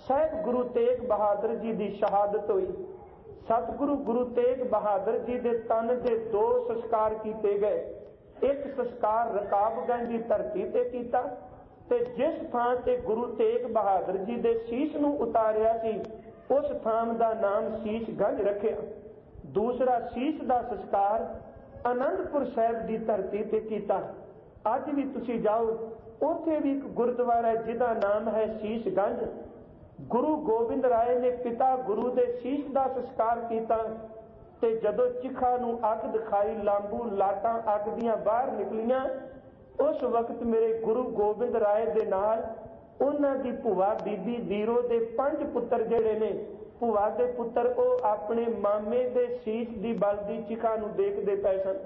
ਸਾਹਿਬ ਗੁਰੂ ਤੇਗ ਬਹਾਦਰ ਜੀ ਦੀ ਸ਼ਹਾਦਤ ਹੋਈ। सतगुरु गुरु तेग बहादुर जी के तन के 2 संस्कार किए गए। एक संस्कार रकाबगंज की धरती ते कीता ते जिस थां ते गुरु तेग बहादुर जी के शीश नूं उतारिया सी उस थां का नाम शीशगंज रखिया। दूसरा शीश का संस्कार आनंदपुर साहिब की धरती ते कीता। अज भी तुसीं जाओ उत्थे भी एक गुरुद्वारा है जिहदा नाम है शीशगंज। गुरु गोबिंद राय ने पिता गुरु के शीश का संस्कार किया ते जदों चिखा नूं अग दिखाई लांबू लाटां अग दियां बाहर निकलियां उस वक्त मेरे गुरु गोबिंद राय दे नाल उन्हां दी भूआ बीबी दीरो दे 5 पुत्तर जिहड़े ने भूआ दे पुत्तर ਉਹ अपने मामे दे शीश दी बलदी चिखा नूं देखदे पए सन।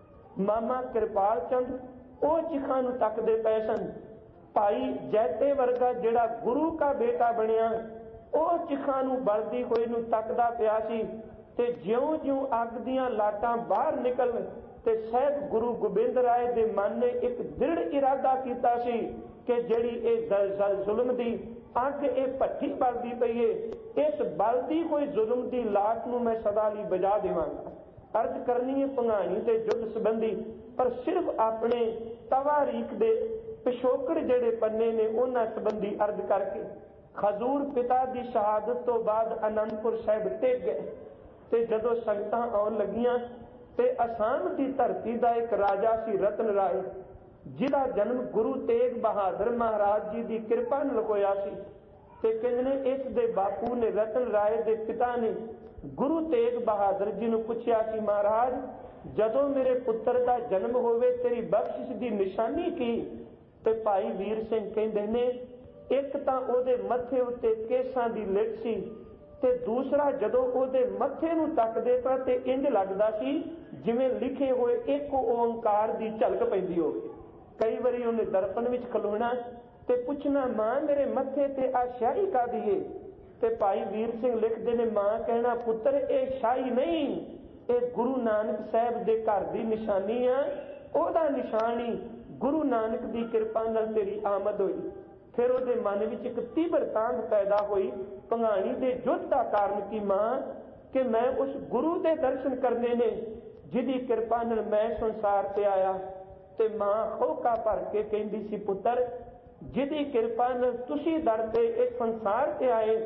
मामा किरपाल चंद ਉਹ चिखा नूं तकदे पए सन। भाई जैते वर्गा जिहड़ा गुरु का बेटा बनिया ਉਹ चिखा नूं बलदी होए नूं तकदा पिया सी ते ज्यों-ज्यों अग दीयां लाटां बाहर निकल ते साहिब गुरु गोबिंद राय दे मन ने एक दृढ़ इरादा कीता सी कि जिहड़ी इह जलजल जुल्म दी अग इह भट्ठी बलदी पई है इस बलदी होई जुल्म दी लाट नूं मैं सदा लई बुझा देवांगा। अर्ज करनी है भंगाणी ते युद्ध संबंधी पर सिर्फ अपने तवारीख दे पिछोकड़ जिहड़े पन्ने ने उन्हां संबंधी अर्ज करके खजूर पिता की शहादत तो बाद आनंदपुर साहिब टेक गए ते जदों संगतां आउण लगियां ते असाम की धरती का एक राजा सी रतन राय जिहदा जन्म गुरु तेग बहादुर महाराज जी की कृपा नाल होया सी ते कहंदे इस दे बापू ने रतन राय दे पिता ने गुरु तेग बहादुर जी नूं पुछया सी महाराज जदों मेरे पुत्र का जन्म होवे तेरी बख्शिश की निशानी की ते भाई वीर सिंह कहंदे ने एक तां ओहदे मत्थे उत्ते केसां दी लिट सी ते दूसरा जदों ओहदे मत्थे नूं तकदे तां ते इंज लगदा सी जिवें लिखे होए एक ओंकार दी झलक पैंदी होवे। कई वारी उहने दर्पण विच खलोना ते पुछना मां मेरे मत्थे ते आ शाही कादी है ते भाई वीर सिंह लिखदे ने मां कहना पुत्र ये शाही नहीं ये गुरु नानक साहिब दे घर दी निशानी आ ओहदा निशान ही गुरु नानक की कृपा नाल तेरी आमद हुई। फिर उसके मन में एक तीव्र तांग पैदा हुई भंगाणी के युद्ध का कारण की मां कि मैं उस गुरु के दर्शन करने ने जिहदी कृपा नाल मैं संसार ते आया ते मां होका भर के कहंदी सी पुत्र जिहदी कृपा नाल तुसीं दर ते इस संसार ते आए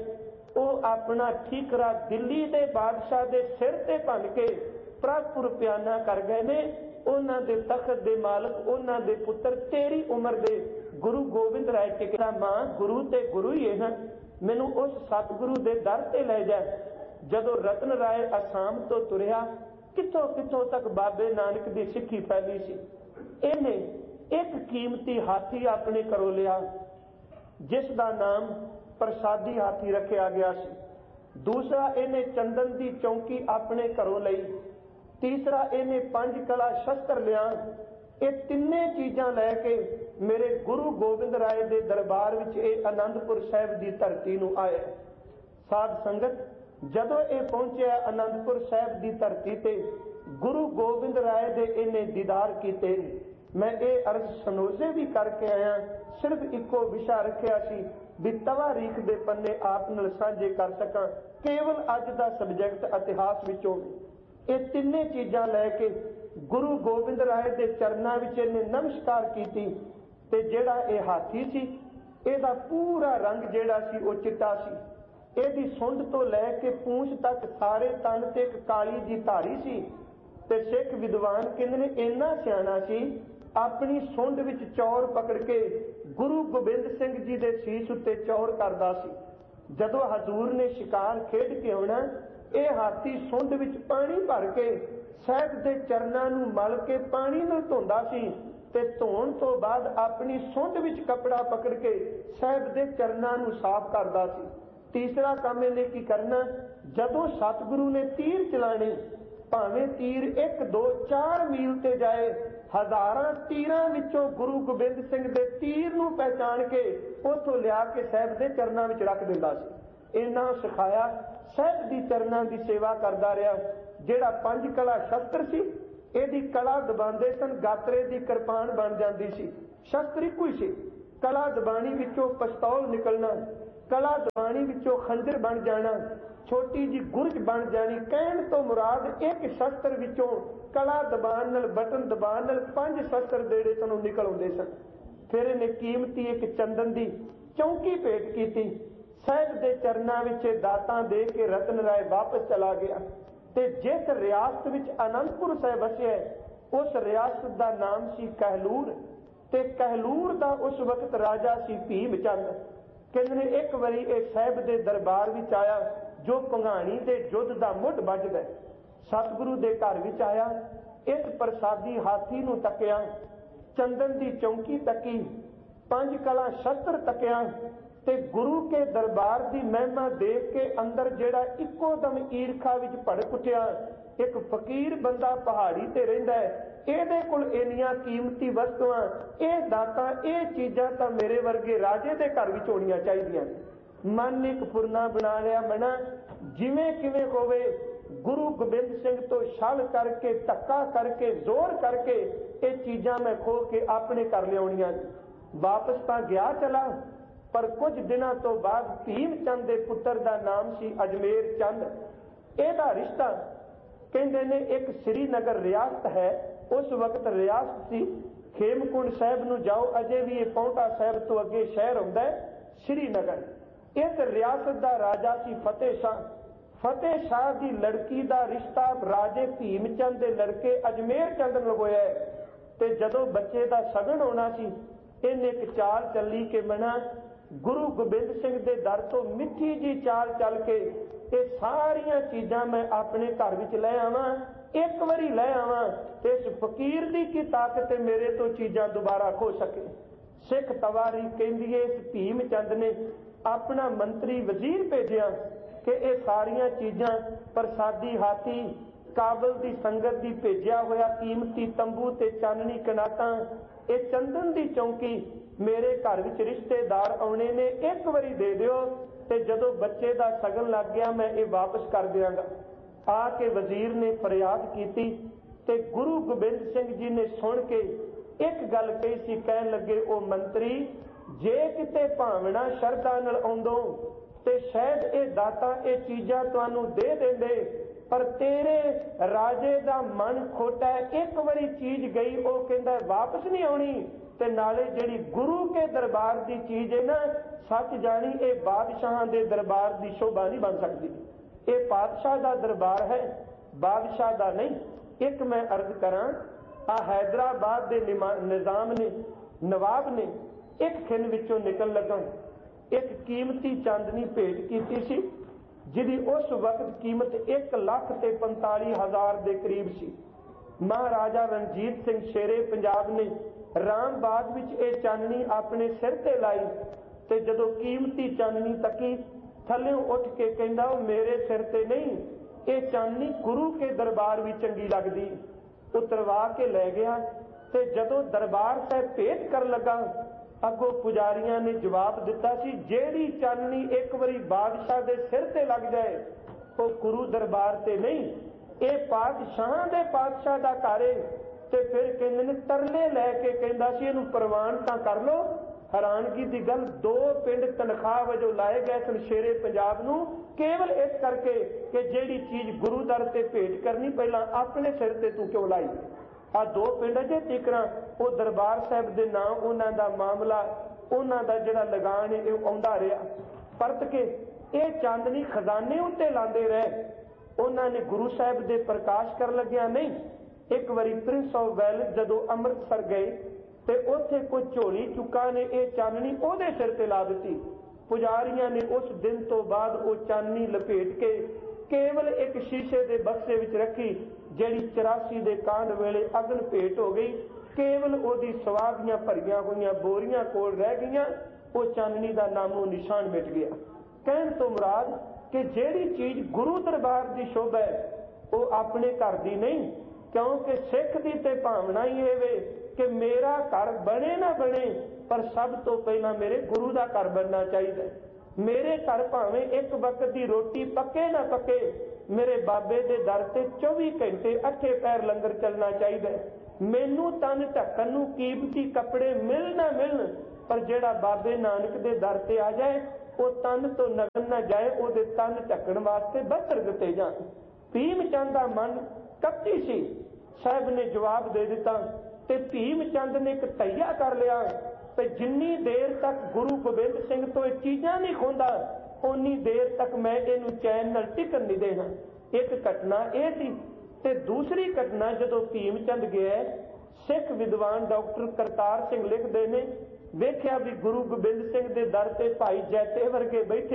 ਉਹ अपना ठीकरा दिल्ली के बादशाह के सिर ते भन के प्रभुपुर प्याना कर गए ने उन्हां दे तखत दे मालक उन्हां दे पुत्र तेरी उम्र दे गुरु गोबिंद राय के कहना मां गुरु ते गुरु ही है ना मैनू उस सतगुरु दे दर ते ले जा। जदों रतन राय आसाम तो तुरिया कितों कितों तक बाबे नानक की सिक्खी फैली सी। इन्हें एक कीमती हाथी अपने घरों लिया जिसका नाम प्रसादी हाथी रखा गया सी। दूसरा इन्हें चंदन की चौकी अपने घरों लई। तीसरा इन्हें 5 कला शस्त्र लिया। ये तिन्ने चीज़ां लैके मेरे गुरु गोबिंद राय के दरबार विच आनंदपुर साहिब की धरती नूं आए। साध संगत जदों ये पहुंचे आनंदपुर साहिब की धरती ते गुरु गोबिंद राय के इन्हें दीदार किए। मैं ये अर्ज सनोजे भी करके आया सिर्फ इको विषा रखिया सी भी तवारीख दे पन्ने आप नाल साझे कर सकां केवल अज दा सबजैक्ट इतिहास विचों ये तिन्ने चीज़ां लैके गुरु गोबिंद राय के चरनां विच इन्हें नमस्कार कीती ते जिहड़ा ये हाथी सी इहदा पूरा रंग जिहड़ा सी वो चिट्टा सी। इहदी सुंड तो लैके पूंछ तक सारे तन ते एक काली जी धारी सी ते सिख विद्वान कहंदे ने इन्ना सियाणा सी अपनी सुंड विच चौर पकड़ के गुरु गोबिंद सिंह जी के शीश उत्ते चौर करदा सी। जदों हजूर ने शिकार खेड के आउणा यह हाथी सुंड विच पानी भर के साहिब के चरनां नूं मल के पानी नाल धोंदा सी ते धोण तो बाद अपनी सुंड विच कपड़ा पकड़ के साहिब के चरनां नूं साफ करदा सी। तीसरा काम इहने की करना जदों सतगुरु ने तीर चलाने भावें तीर 1 2 4 मील ते जाए हजारां तीरां विचों गुरु गोबिंद सिंह दे तीर नूं पहचान के उथों लिया के साहिब दे चरनां विच रख दिंदा सी। इन्ना सिखाया साहिब दी चरनां दी सेवा करदा रहा। जिहड़ा 5 कला शस्त्र सी इहदी कला दबांदे सन गात्रे दी किरपान बन जांदी सी। शस्त्र इक्को ही सी कला दबाणी विचों पिस्तौल निकलना कला दवाणी विचों खंजर बन जाना, छोटी जी गुरज बन जानी। कहण तो मुराद एक शस्त्र विचों कला दबाण नाल बटन दबाण नाल 5 शस्त्र देड़े तनों निकल आउंदे सन। फिर इन्हें कीमती एक चंदन दी चौंकी भेंट कीती। साहिब दे चरनां विच दातां दे के रतन राय वापस चला गया। ते जिस रियासत विच आनंदपुर साहिब वसिया उस रियासत दा नाम सी कहलूर। ते कहलूर दा उस वक्त राजा सी भीम चंद। कहंदे ने एक वारी इह साहिब दे दरबार विच आया जो भंगाणी दे युद्ध दा मुੱਢ ਵੱਜਦਾ। सतगुरु दे घर विच आया, इस प्रसादी हाथी नूं तकिया, चंदन दी चौंकी तकी, 5 कला शस्त्र तकिया ते गुरु के दरबार दी महिमा देख के अंदर जेड़ा इक्को दम ईरखा विच भड़क उठिया। एक फकीर बंदा पहाड़ी ते रहिंदा है, ਇਹਦੇ ਕੋਲ ਇੰਨੀਆਂ ਕੀਮਤੀ ਵਸਤੂਆਂ, ਇਹ ਦਾਤਾਂ, ਇਹ ਚੀਜ਼ਾਂ ਤਾਂ ਮੇਰੇ ਵਰਗੇ ਰਾਜੇ ਦੇ ਘਰ ਵਿੱਚ ਹੋਣੀਆਂ ਚਾਹੀਦੀਆਂ। ਮਨ ਇੱਕ ਫੁਰਨਾ ਬਣਾ ਲਿਆ, ਮਨਾ ਜਿਵੇਂ ਕਿਵੇਂ ਹੋਵੇ ਗੁਰੂ ਗੋਬਿੰਦ ਸਿੰਘ ਤੋਂ ਛਲ ਕਰਕੇ, ਧੱਕਾ ਕਰਕੇ, ਜ਼ੋਰ ਕਰਕੇ ਇਹ ਚੀਜ਼ਾਂ ਮੈਂ ਖੋਹ ਕੇ ਆਪਣੇ ਘਰ ਲਿਆਉਣੀਆਂ। ਵਾਪਸ ਤਾਂ ਗਿਆ ਚਲਾ, ਪਰ ਕੁਝ ਦਿਨਾਂ ਤੋਂ ਬਾਅਦ ਭੀਮ ਚੰਦ ਦੇ ਪੁੱਤਰ ਦਾ ਨਾਮ ਸੀ ਅਜਮੇਰ ਚੰਦ। ਇਹਦਾ ਰਿਸ਼ਤਾ ਕਹਿੰਦੇ ਨੇ ਇੱਕ श्रीनगर रियासत है, उस वक्त रियासत सी खेमकुंड साहिब नूं जाओ, अजे भी ये पौंटा साहिब तो अगे शहर हुंदा है श्रीनगर। इस रियासत दा राजा सी फतेह शाह। फतेह शाह दी लड़की दा रिश्ता राजे भीम चंद दे लड़के अजमेर चंद नाल होया है। ते जदों बच्चे दा सगन होना सी, इन्हें एक चाल चली के मना गुरु गोबिंद सिंह दे दर तो मिठी जी चाल चल के ये सारियां चीज़ां मैं अपने घर विच लै आवां, एक वारी लै आवां ते इस फकीर दी की ताकत मेरे तो चीज़ां दोबारा खो सके। सिख तवारी कहंदी है इस भीम चंद ने अपना मंत्री वजीर भेजिया कि ये सारियां चीज़ां प्रसादी हाथी, काबल दी संगत दी भेजिया होया कीमती तंबू ते चाननी कनातां, ये चंदन दी चौंकी मेरे घर विच रिश्तेदार आउणे ने, एक वारी दे दिओ ते जदों बच्चे दा सगन लग गया मैं ये वापस कर दियांगा। आके वजीर ने फरियाद की ते गुरु गोबिंद सिंह जी ने सुन के एक गल कही सी, कहन लगे ओ मंत्री जे किते भावना शरधा नाल आउंदो ते शायद ये दाता ये चीज़ां तुहानूं दे देंदे, पर तेरे राजे दा मन खोटा है। एक वारी चीज़ गई वो कहंदा वापस नहीं आउणी, ते नाले जिहड़ी गुरु के दरबार दी चीज़ है ना, सच जानी ये बादशाह दे दरबार दी शोभा नहीं बन सकती। ये बादशाह दा दरबार है, बादशाह दा नहीं। एक मैं अर्ज करा, आ हैदराबाद दे निजाम ने, नवाब ने एक खिन विचों निकल लगा एक कीमती चांदनी भेंट की सी, जिहदी उस वक्त कीमत 1,45,000 के करीब सी। महाराजा रणजीत सिंह शेरे पंजाब ने रामबाग विच ये चाननी अपने सिर ते लाई ते जदों कीमती चाननी तकी थल्लों उठ के कहंदा मेरे सिर ते नहीं, ये चाननी गुरु के दरबार भी चंगी लगदी। उतरवा के लै गया ते जदों दरबार साहिब भेंट कर लगा, अगों पुजारियां ने जवाब दिता सी जेड़ी चाननी एक बारी बादशाह दे सिर ते लग जाए वो गुरु दरबार ते नहीं, ये पातशाह दे पातशाह दा घर है। ते फिर कहंदे ने तरले लैके कहंदा सी इहनूं प्रवान तां कर लो। हैरानगी की गल 2 पिंड तनख्वाह वजों लाए गए सन शेरे पंजाब नूं, केवल इस करके कि जिहड़ी चीज़ गुरु दर ते भेंट करनी पहलां अपने सिर ते तूं क्यों लाई। आ 2 पिंड अजे तिकरां वो दरबार साहिब दे नाम उन्हां दा मामला उन्हां दा जिहड़ा लगान है आउंदा रहा। परत के ये चांदनी खजाने उत्ते लांदे रहे। उन्हां ने गुरु साहिब दे प्रकाश कर लग्या नहीं। एक बारी प्रिंस ऑफ वेल्स जदों अमृतसर गए ते उत्थे कोई झोली चुका ने ये चाननी ओहदे सिर ते ला दी। पुजारियां ने उस दिन तो बाद वो चाननी लपेट के केवल एक शीशे के बक्से विच रखी, जिहड़ी 84 दे कांड वेले अगन भेंट हो गई। केवल ओहदी सवादियां भरियां होईयां बोरियां कोल रह गईयां, वो चाननी का नामो निशान मिट गया। कहण तो मुराद कि जिहड़ी चीज़ गुरु दरबार की शोभा है वो अपने घर की नहीं, क्योंकि सिख की तो भावना ही है कि मेरा घर बने ना बने पर सब तो पहला मेरे गुरु का घर बनना चाहिए। मेरे घर भावें एक वक्त की रोटी पके ना पके, मेरे बाबे दे दर से 24 घंटे 8 पैर लंगर चलना चाहिए। मैनू तन ढकन नूं कीमती कपड़े मिल ना मिलन, पर जेड़ा बाबे नानक दे दर से आ जाए ਉਹ ਤਨ ਤੋਂ ਨਗਨ ਨਾ ਜਾਏ, ਉਹਦੇ ਤਨ ਢੱਕਣ ਵਾਸਤੇ ਬਸਤਰ ਦਿੱਤੇ ਜਾਣ। ਭੀਮ ਚੰਦ ਦਾ ਮਨ ਕਪਟੀ ਸੀ। ਸਾਹਿਬ ਨੇ ਜਵਾਬ ਦੇ ਦਿੱਤਾ ਤੇ ਭੀਮ ਚੰਦ ਨੇ ਇੱਕ ਤਈਆ ਕਰ ਲਿਆ ਤੇ ਜਿੰਨੀ ਦੇਰ ਤੱਕ ਗੁਰੂ ਗੋਬਿੰਦ ਸਿੰਘ ਤੋਂ ਇਹ ਚੀਜ਼ਾਂ ਨਹੀਂ ਖੋਂਦਾ ਓਨੀ ਦੇਰ ਤੱਕ ਮੈਂ ਇਹਨੂੰ ਚੈਨ ਨਾਲ ਟਿਕਣ ਨਹੀਂ ਦੇਣਾ। ਇੱਕ ਘਟਨਾ ਇਹ ਸੀ। ਤੇ ਦੂਸਰੀ ਘਟਨਾ, ਜਦੋਂ ਭੀਮ ਚੰਦ ਗਿਆ, ਸਿੱਖ ਵਿਦਵਾਨ ਡਾਕਟਰ ਕਰਤਾਰ ਸਿੰਘ ਲਿਖਦੇ ਨੇ, ਵੇਖਿਆ ਵੀ ਗੁਰੂ ਗੋਬਿੰਦ ਸਿੰਘ ਦੇ ਦਰ ਤੇ ਭਾਈ ਜੈਤੇ ਵਰਗੇ ਬੈਠੇ,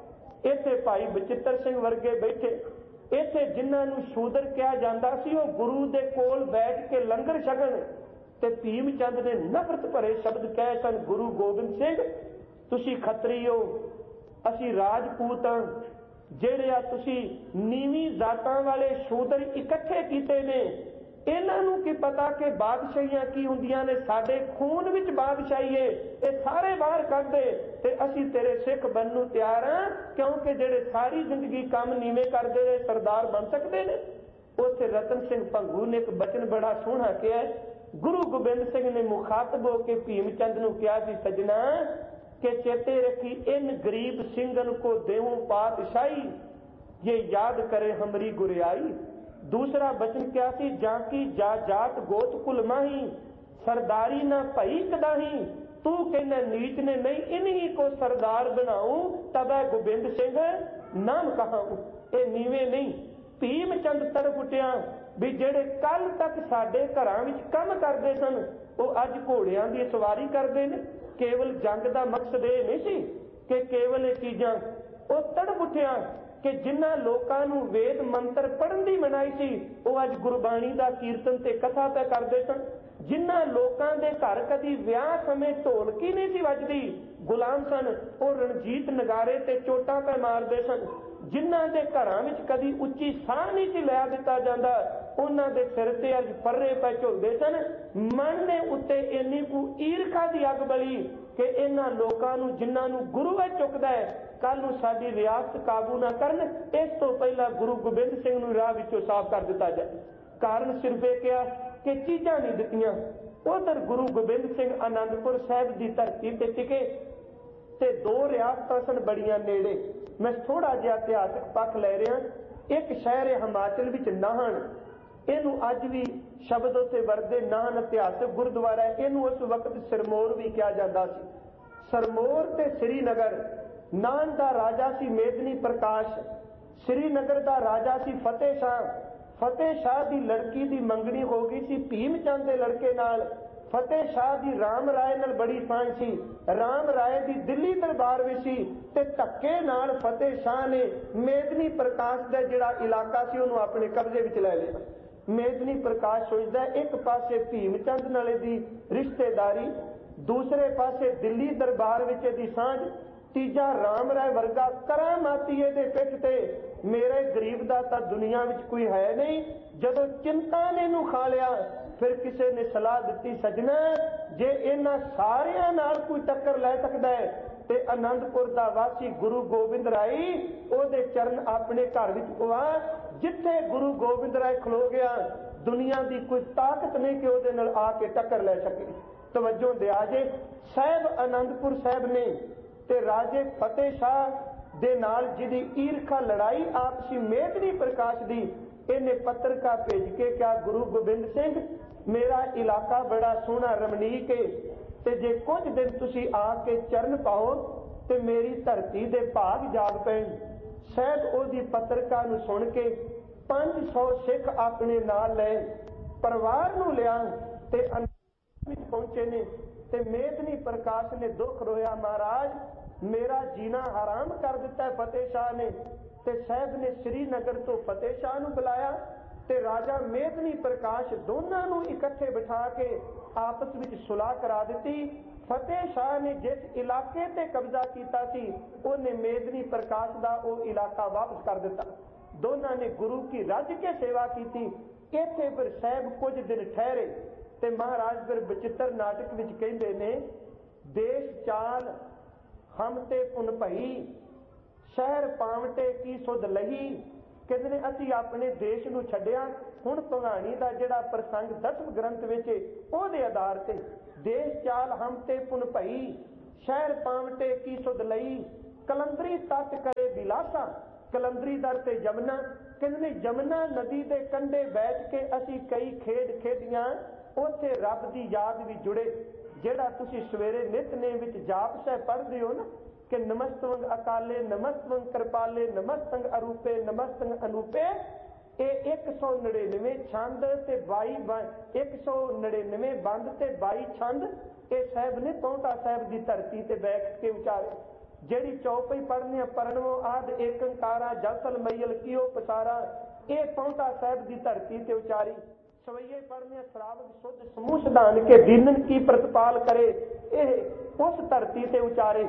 ਇੱਥੇ ਭਾਈ ਬਚਿੱਤਰ ਸਿੰਘ ਵਰਗੇ ਬੈਠੇ, ਇੱਥੇ ਜਿਨ੍ਹਾਂ ਨੂੰ ਸ਼ੂਦਰ ਕਿਹਾ ਜਾਂਦਾ ਸੀ ਉਹ ਗੁਰੂ ਦੇ ਕੋਲ ਬੈਠ ਕੇ ਲੰਗਰ ਛਕਣ। ਤੇ ਭੀਮ ਚੰਦ ਨੇ ਨਫ਼ਰਤ ਭਰੇ ਸ਼ਬਦ ਕਹੇ ਸਨ, ਗੁਰੂ ਗੋਬਿੰਦ ਸਿੰਘ ਤੁਸੀਂ ਖੱਤਰੀ ਹੋ, ਅਸੀਂ ਰਾਜਪੂਤ ਹਾਂ, ਜਿਹੜੇ ਆ ਤੁਸੀਂ ਨੀਵੀਂ ਜ਼ਾਤਾਂ ਵਾਲੇ ਸ਼ੂਦਰ ਇਕੱਠੇ ਕੀਤੇ ਨੇ, ਇਹਨਾਂ ਨੂੰ ਕੀ ਪਤਾ ਕਿ ਬਾਦਸ਼ਾਹੀਆਂ ਕੀ ਹੁੰਦੀਆਂ ਨੇ, ਸਾਡੇ ਖੂਨ ਵਿੱਚ ਬਾਦਸ਼ਾਹੀ ਏ, ਇਹ ਸਾਰੇ ਬਾਹਰ ਕੱਢ ਦੇ ਤੇ ਅਸੀਂ ਤੇਰੇ ਸਿੱਖ ਬਣਨ ਨੂੰ ਤਿਆਰ ਹਾਂ, ਕਿਉਂਕਿ ਜਿਹੜੇ ਸਾਰੀ ਜ਼ਿੰਦਗੀ ਕੰਮ ਨੀਵੇਂ ਕਰਦੇ ਨੇ ਸਰਦਾਰ ਬਣ ਸਕਦੇ ਨੇ। ਉੱਥੇ ਰਤਨ ਸਿੰਘ ਭੰਗੂ ਨੇ ਇੱਕ ਬਚਨ ਬੜਾ ਸੋਹਣਾ ਕਿਹਾ। ਗੁਰੂ ਗੋਬਿੰਦ ਸਿੰਘ ਨੇ ਮੁਖਾਤਬ ਹੋ ਕੇ ਭੀਮ ਚੰਦ ਨੂੰ ਕਿਹਾ ਸੀ, ਸਜਣਾ ਕਿ ਚੇਤੇ ਰੱਖੀ ਇਨ ਗਰੀਬ ਸਿੰਘਨ ਕੋ ਦੇਹੂੰ ਪਾਤਸ਼ਾਹੀ, ਇਹ ਯਾਦ ਕਰੇ ਹਮਰੀ ਗੁਰਿਆਈ। ਦੂਸਰਾ ਬਚਨ ਕਿਹਾ ਸੀ, ਜਾਂ ਕੀ ਜਾ ਜਾਤ ਗੋਤ ਕੁਲ ਮਾਹੀ, ਸਰਦਾਰੀ ਨਾ ਭਈ ਕਦਾਹੀ, ਤੂੰ ਕਹਿੰਦਾ ਨੀਚ ਨੇ ਨਹੀਂ ਇਨਹੀ ਕੋ ਸਰਦਾਰ ਬਣਾਉ, ਤਬੈ ਗੋਬਿੰਦ ਸਿੰਘ ਨਾਮ ਕਹਾਉ। ਇਹ ਨੀਵੇਂ ਨਹੀਂ। ਭੀਮ ਚੰਦ ਤੜਫ ਉੱਠਿਆ ਵੀ ਜਿਹੜੇ ਕੱਲ ਤੱਕ ਸਾਡੇ ਘਰਾਂ ਵਿੱਚ ਕੰਮ ਕਰਦੇ ਸਨ ਉਹ ਅੱਜ ਘੋੜਿਆਂ ਦੀ ਸਵਾਰੀ ਕਰਦੇ ਨੇ। ਕੇਵਲ ਜੰਗ ਦਾ ਮਕਸਦ ਇਹ ਨਹੀਂ ਸੀ ਕਿ ਕੇਵਲ ਇਹ ਚੀਜ਼ਾਂ। ਉਹ ਤੜਫ ਉੱਠਿਆ ਕਿ ਜਿਨ੍ਹਾਂ ਲੋਕਾਂ ਨੂੰ ਵੇਦ ਮੰਤਰ ਪੜ੍ਹਨ ਦੀ ਮਨਾਹੀ ਸੀ ਉਹ ਅੱਜ ਗੁਰਬਾਣੀ ਦਾ ਕੀਰਤਨ ਤੇ ਕਥਾ ਪੈ ਕਰਦੇ ਸਨ। ਜਿਨ੍ਹਾਂ ਲੋਕਾਂ ਦੇ ਘਰ ਕਦੀ ਵਿਆਹ ਸਮੇਂ ਢੋਲਕੀ ਨਹੀਂ ਸੀ ਵੱਜਦੀ, ਗੁਲਾਮ ਸਨ, ਉਹ ਰਣਜੀਤ ਨਗਾਰੇ ਤੇ ਚੋਟਾਂ ਪੈ ਮਾਰਦੇ ਸਨ। ਜਿਨ੍ਹਾਂ ਦੇ ਘਰਾਂ ਵਿੱਚ ਕਦੀ ਉੱਚੀ ਸਾਹ ਨਹੀਂ ਸੀ ਲੈ ਦਿੱਤਾ ਜਾਂਦਾ, ਉਹਨਾਂ ਦੇ ਸਿਰ ਤੇ ਅੱਜ ਪਰਰੇ ਪੈ ਝੁਲਦੇ ਸਨ। ਮਨ ਦੇ ਉੱਤੇ ਇੰਨੀ ਕੁ ਈਰਖਾ ਦੀ ਅੱਗ ਬਲੀ ਕਿ ਇਹਨਾਂ ਲੋਕਾਂ ਨੂੰ ਜਿਨ੍ਹਾਂ ਨੂੰ ਗੁਰੂ ਹੈ ਚੁੱਕਦਾ ਹੈ, ਕੱਲ ਨੂੰ ਸਾਡੀ ਰਿਆਸਤ ਕਾਬੂ ਨਾ ਕਰਨ, ਇਸ ਤੋਂ ਪਹਿਲਾਂ ਗੁਰੂ ਗੋਬਿੰਦ ਸਿੰਘ ਨੂੰ ਰਾਹ ਵਿੱਚੋਂ ਸਾਫ਼ ਕਰ ਦਿੱਤਾ ਜਾਏ। ਕਾਰਨ ਸਿਰਫ ਇਹ ਕਿਹਾ ਕਿ ਚੀਜ਼ਾਂ ਨਹੀਂ ਦਿੱਤੀਆਂ। ਉਧਰ ਗੁਰੂ ਗੋਬਿੰਦ ਸਿੰਘ ਆਨੰਦਪੁਰ ਸਾਹਿਬ ਦੀ ਧਰਤੀ ਤੇ ਟਿਕੇ ਤੇ ਦੋ ਰਿਆਸਤਾਂ ਸਨ ਬੜੀਆਂ ਨੇੜੇ। ਮੈਂ ਥੋੜਾ ਜਿਹਾ ਇਤਿਹਾਸਕ ਪੱਖ ਲੈ ਰਿਹਾ। ਇੱਕ ਸ਼ਹਿਰ ਹੈ ਹਿਮਾਚਲ ਵਿੱਚ ਨਾਹਨ, ਇਹਨੂੰ ਅੱਜ ਵੀ ਸ਼ਬਦ ਉੱਤੇ ਵਰਦੇ, ਨਾਹਨ ਇਤਿਹਾਸਕ ਗੁਰਦੁਆਰਾ ਹੈ। ਇਹਨੂੰ ਉਸ ਵਕਤ ਸਿਰਮੌਰ ਵੀ ਕਿਹਾ ਜਾਂਦਾ ਸੀ। ਸਿਰਮੌਰ ਤੇ ਸ੍ਰੀਨਗਰ। ਨਾਹਨ ਦਾ ਰਾਜਾ ਸੀ ਮੇਦਨੀ ਪ੍ਰਕਾਸ਼, ਸ੍ਰੀਨਗਰ ਦਾ ਰਾਜਾ ਸੀ ਫਤਿਹ ਸ਼ਾਹ। ਫਤਿਹ ਸ਼ਾਹ ਦੀ ਲੜਕੀ ਦੀ ਮੰਗਣੀ ਹੋ ਗਈ ਸੀ ਭੀਮ ਚੰਦ ਦੇ ਲੜਕੇ ਨਾਲ। ਫਤਿਹ ਸ਼ਾਹ ਦੀ ਰਾਮ ਰਾਏ ਨਾਲ ਬੜੀ ਸਾਂਝ ਸੀ। ਰਾਮ ਰਾਏ ਦੀ ਦਿੱਲੀ ਦਰਬਾਰ ਵਿੱਚ ਸੀ ਤੇ ਧੱਕੇ ਨਾਲ ਫਤਿਹ ਸ਼ਾਹ ਨੇ ਮੇਦਨੀ ਪ੍ਰਕਾਸ਼ ਦਾ ਜਿਹੜਾ ਇਲਾਕਾ ਸੀ ਉਹਨੂੰ ਆਪਣੇ ਕਬਜ਼ੇ ਵਿੱਚ ਲੈ ਲਿਆ। ਮੇਦਨੀ ਪ੍ਰਕਾਸ਼ ਸੋਚਦਾ ਇੱਕ ਪਾਸੇ ਭੀਮ ਚੰਦ ਨਾਲ ਦੀ ਰਿਸ਼ਤੇਦਾਰੀ, ਦੂਸਰੇ ਪਾਸੇ ਦਿੱਲੀ ਦਰਬਾਰ ਵਿੱਚ ਇਹਦੀ ਸਾਂਝ, ਤੀਜਾ ਰਾਮ ਰਾਏ ਵਰਗਾ ਕਰਾਮਾਤੀ ਇਹਦੇ ਪਿੱਠ ਤੇ। ਮੇਰੇ ਗਰੀਬ ਦਾ ਤਾਂ ਦੁਨੀਆ ਵਿੱਚ ਕੋਈ ਹੈ ਨਹੀਂ। ਜਦੋਂ ਚਿੰਤਾ ਨੇ ਇਹਨੂੰ ਖਾ ਲਿਆ, ਫਿਰ ਕਿਸੇ ਨੇ ਸਲਾਹ ਦਿੱਤੀ, ਸਜਣਾ ਜੇ ਇਹਨਾਂ ਸਾਰਿਆਂ ਨਾਲ ਕੋਈ ਟੱਕਰ ਲੈ ਸਕਦਾ ਹੈ ਤੇ ਆਨੰਦਪੁਰ ਦਾ ਵਾਸੀ ਗੁਰੂ ਗੋਬਿੰਦ ਰਾਏ ਉਹਦੇ ਚਰਨ ਆਪਣੇ ਘਰ ਵਿੱਚ ਪਵਾ। ਜਿੱਥੇ ਗੁਰੂ ਗੋਬਿੰਦ ਰਾਏ ਖਲੋ ਗਿਆ, ਦੁਨੀਆ ਦੀ ਕੋਈ ਤਾਕਤ ਨਹੀਂ ਕਿ ਉਹਦੇ ਨਾਲ ਆ ਕੇ ਟੱਕਰ ਲੈ ਸਕੇ। ਤਵੱਜੋ ਦਿਆ ਜੇ, ਸਾਹਿਬ ਆਨੰਦਪੁਰ ਸਾਹਿਬ ਨੇ ਤੇ ਰਾਜੇ ਫਤਿਹ ਸ਼ਾਹ ਦੇ ਨਾਲ ਜਿਹਦੀ ਈਰਖਾ ਲੜਾਈ ਆਪਸੀ ਮੇਦਨੀ ਪ੍ਰਕਾਸ਼ ਦੀ, ਇਹਨੇ ਪੱਤਰਕਾ ਭੇਜ ਕੇ ਕਿਹਾ, ਗੁਰੂ ਗੋਬਿੰਦ ਸਿੰਘ ਮੇਰਾ ਇਲਾਕਾ ਬੜਾ ਸੋਹਣਾ ਰਮਣੀਕ ਹੈ ਤੇ ਜੇ ਕੁਝ ਦਿਨ ਤੁਸੀਂ ਆ ਕੇ ਚਰਨ ਪਾਓ ਤੇ ਮੇਰੀ ਧਰਤੀ ਦੇ ਭਾਗ ਜਾਗ ਪੈਣ। ਸਾਹਿਬ ਉਹਦੀ ਪੱਤਰਕਾ ਨੂੰ ਸੁਣ ਕੇ 500 ਸਿੱਖ ਆਪਣੇ ਨਾਲ ਲਏ, ਪਰਿਵਾਰ ਨੂੰ ਲਿਆ ਤੇ ਵਿੱਚ ਪਹੁੰਚੇ ਨੇ। ਤੇ ਮੇਦਨੀ ਪ੍ਰਕਾਸ਼ ਨੇ ਦੁੱਖ ਰੋਇਆ, ਮਹਾਰਾਜ ਮੇਰਾ ਜੀਣਾ ਹਰਾਮ ਕਰ ਦਿੱਤਾ ਫਤਿਹ ਸ਼ਾਹ ਨੇ। ਤੇ ਸਾਹਿਬ ਨੇ ਸ੍ਰੀਨਗਰ ਤੋਂ ਫਤਿਹ ਸ਼ਾਹ ਨੂੰ ਬੁਲਾਇਆ ਤੇ ਰਾਜਾ ਮੇਦਨੀ ਪ੍ਰਕਾਸ਼ ਦੋਨਾਂ ਨੂੰ ਇਕੱਠੇ ਬਿਠਾ ਕੇ ਆਪਸ ਵਿੱਚ ਸੁਲਾਹ ਕਰਾ ਦਿੱਤੀ। ਫਤਿਹ ਸ਼ਾਹ ਨੇ ਜਿਸ ਇਲਾਕੇ ਤੇ ਕਬਜ਼ਾ ਕੀਤਾ ਸੀ ਉਹਨੇ ਮੇਦਨੀ ਪ੍ਰਕਾਸ਼ ਦਾ ਉਹ ਇਲਾਕਾ ਵਾਪਸ ਕਰ ਦਿੱਤਾ। ਦੋਨਾਂ ਨੇ ਗੁਰੂ ਕੀ ਰੱਜ ਕੇ ਸੇਵਾ ਕੀਤੀ। ਇੱਥੇ ਫਿਰ ਸਾਹਿਬ ਕੁਝ ਦਿਨ ਠਹਿਰੇ ਤੇ ਮਹਾਰਾਜ ਫਿਰ ਬਚਿੱਤਰ ਨਾਟਕ ਵਿੱਚ ਕਹਿੰਦੇ ਨੇ, ਦੇਸ਼ ਚਾਲ ਹਮ ਤੇ ਪੁਨ ਭਈ, ਸ਼ਹਿਰ ਪਾਵਟੇ ਕੀ ਸੁਧ ਲਹੀ। ਕਹਿੰਦੇ ਨੇ ਅਸੀਂ ਆਪਣੇ ਦੇਸ਼ ਨੂੰ ਛੱਡਿਆ। ਹੁਣ ਭਗਾਣੀ ਦਾ ਜਿਹੜਾ ਪ੍ਰਸੰਗ 10ਵੇਂ ਗ੍ਰੰਥ ਵਿੱਚ ਉਹਦੇ ਆਧਾਰ ਤੇ, ਦੇਸ਼ ਚਾਲ ਹਮ ਤੇ ਪੁਨ ਭਈ, ਸ਼ਹਿਰ ਪਾਵਟੇ ਕੀ ਸੁਧ ਲਈ, ਕਲੰਦਰੀ ਤੱਟ ਕਰੇ ਬਿਲਾਸਾ। ਕਲੰਦਰੀ ਦਰ ਤੇ ਜਮਨਾ, ਕਹਿੰਦੇ ਜਮਨਾ ਨਦੀ ਦੇ ਕੰਢੇ ਬੈਠ ਕੇ ਅਸੀਂ ਕਈ ਖੇਡ ਖੇਡੀਆਂ, ਉੱਥੇ ਰੱਬ ਦੀ ਯਾਦ ਵੀ ਜੁੜੇ। ਜਿਹੜਾ ਤੁਸੀਂ ਸਵੇਰੇ ਨਿਤਨੇਮ ਵਿੱਚ ਜਾਪ ਸਾਹਿਬ ਪੜ੍ਹਦੇ ਹੋ ਨਾ ਕਿ ਨਮਸਤਵੰਗ ਅਕਾਲੇ, ਨਮਸਤਵੰਗ ਕਿਰਪਾਲੇ, ਨਮਸਤੰਗ ਅਰੂਪੇ, ਨਮਸਤੰਗ ਅਨੂਪੇ, ਇਹ 199 ਛੰਦ ਤੇ 199 ਬੰਦ ਤੇ 22 ਛੰਦ ਇਹ ਸਾਹਿਬ ਨੇ ਪੌਂਟਾ ਸਾਹਿਬ ਦੀ ਧਰਤੀ ਤੇ ਬੈਠ ਕੇ ਉਚਾਰੇ। ਜਿਹੜੀ ਚੌਪਈ ਪੜ੍ਹਨੀ ਆ ਪਰਣਵੋ ਆਦ ਏਕੰਕਾਰਾ ਜਸਲ ਮਈਲ ਕੀਓ ਪਸਾਰਾ, ਇਹ ਪੌਂਟਾ ਸਾਹਿਬ ਦੀ ਧਰਤੀ ਤੇ ਉਚਾਰੀ। ਸਵਈਏ ਪੜ੍ਹਨੇ ਸ਼ਰਾਵਤ ਸ਼ੁੱਧ ਸਮੂਹ ਸਿਧਾਨ ਕੇ ਦੀਨਨ ਕੀ ਪ੍ਰਤਪਾਲ ਕਰੇ, ਇਹ ਉਸ ਧਰਤੀ ਤੇ ਉਚਾਰੇ।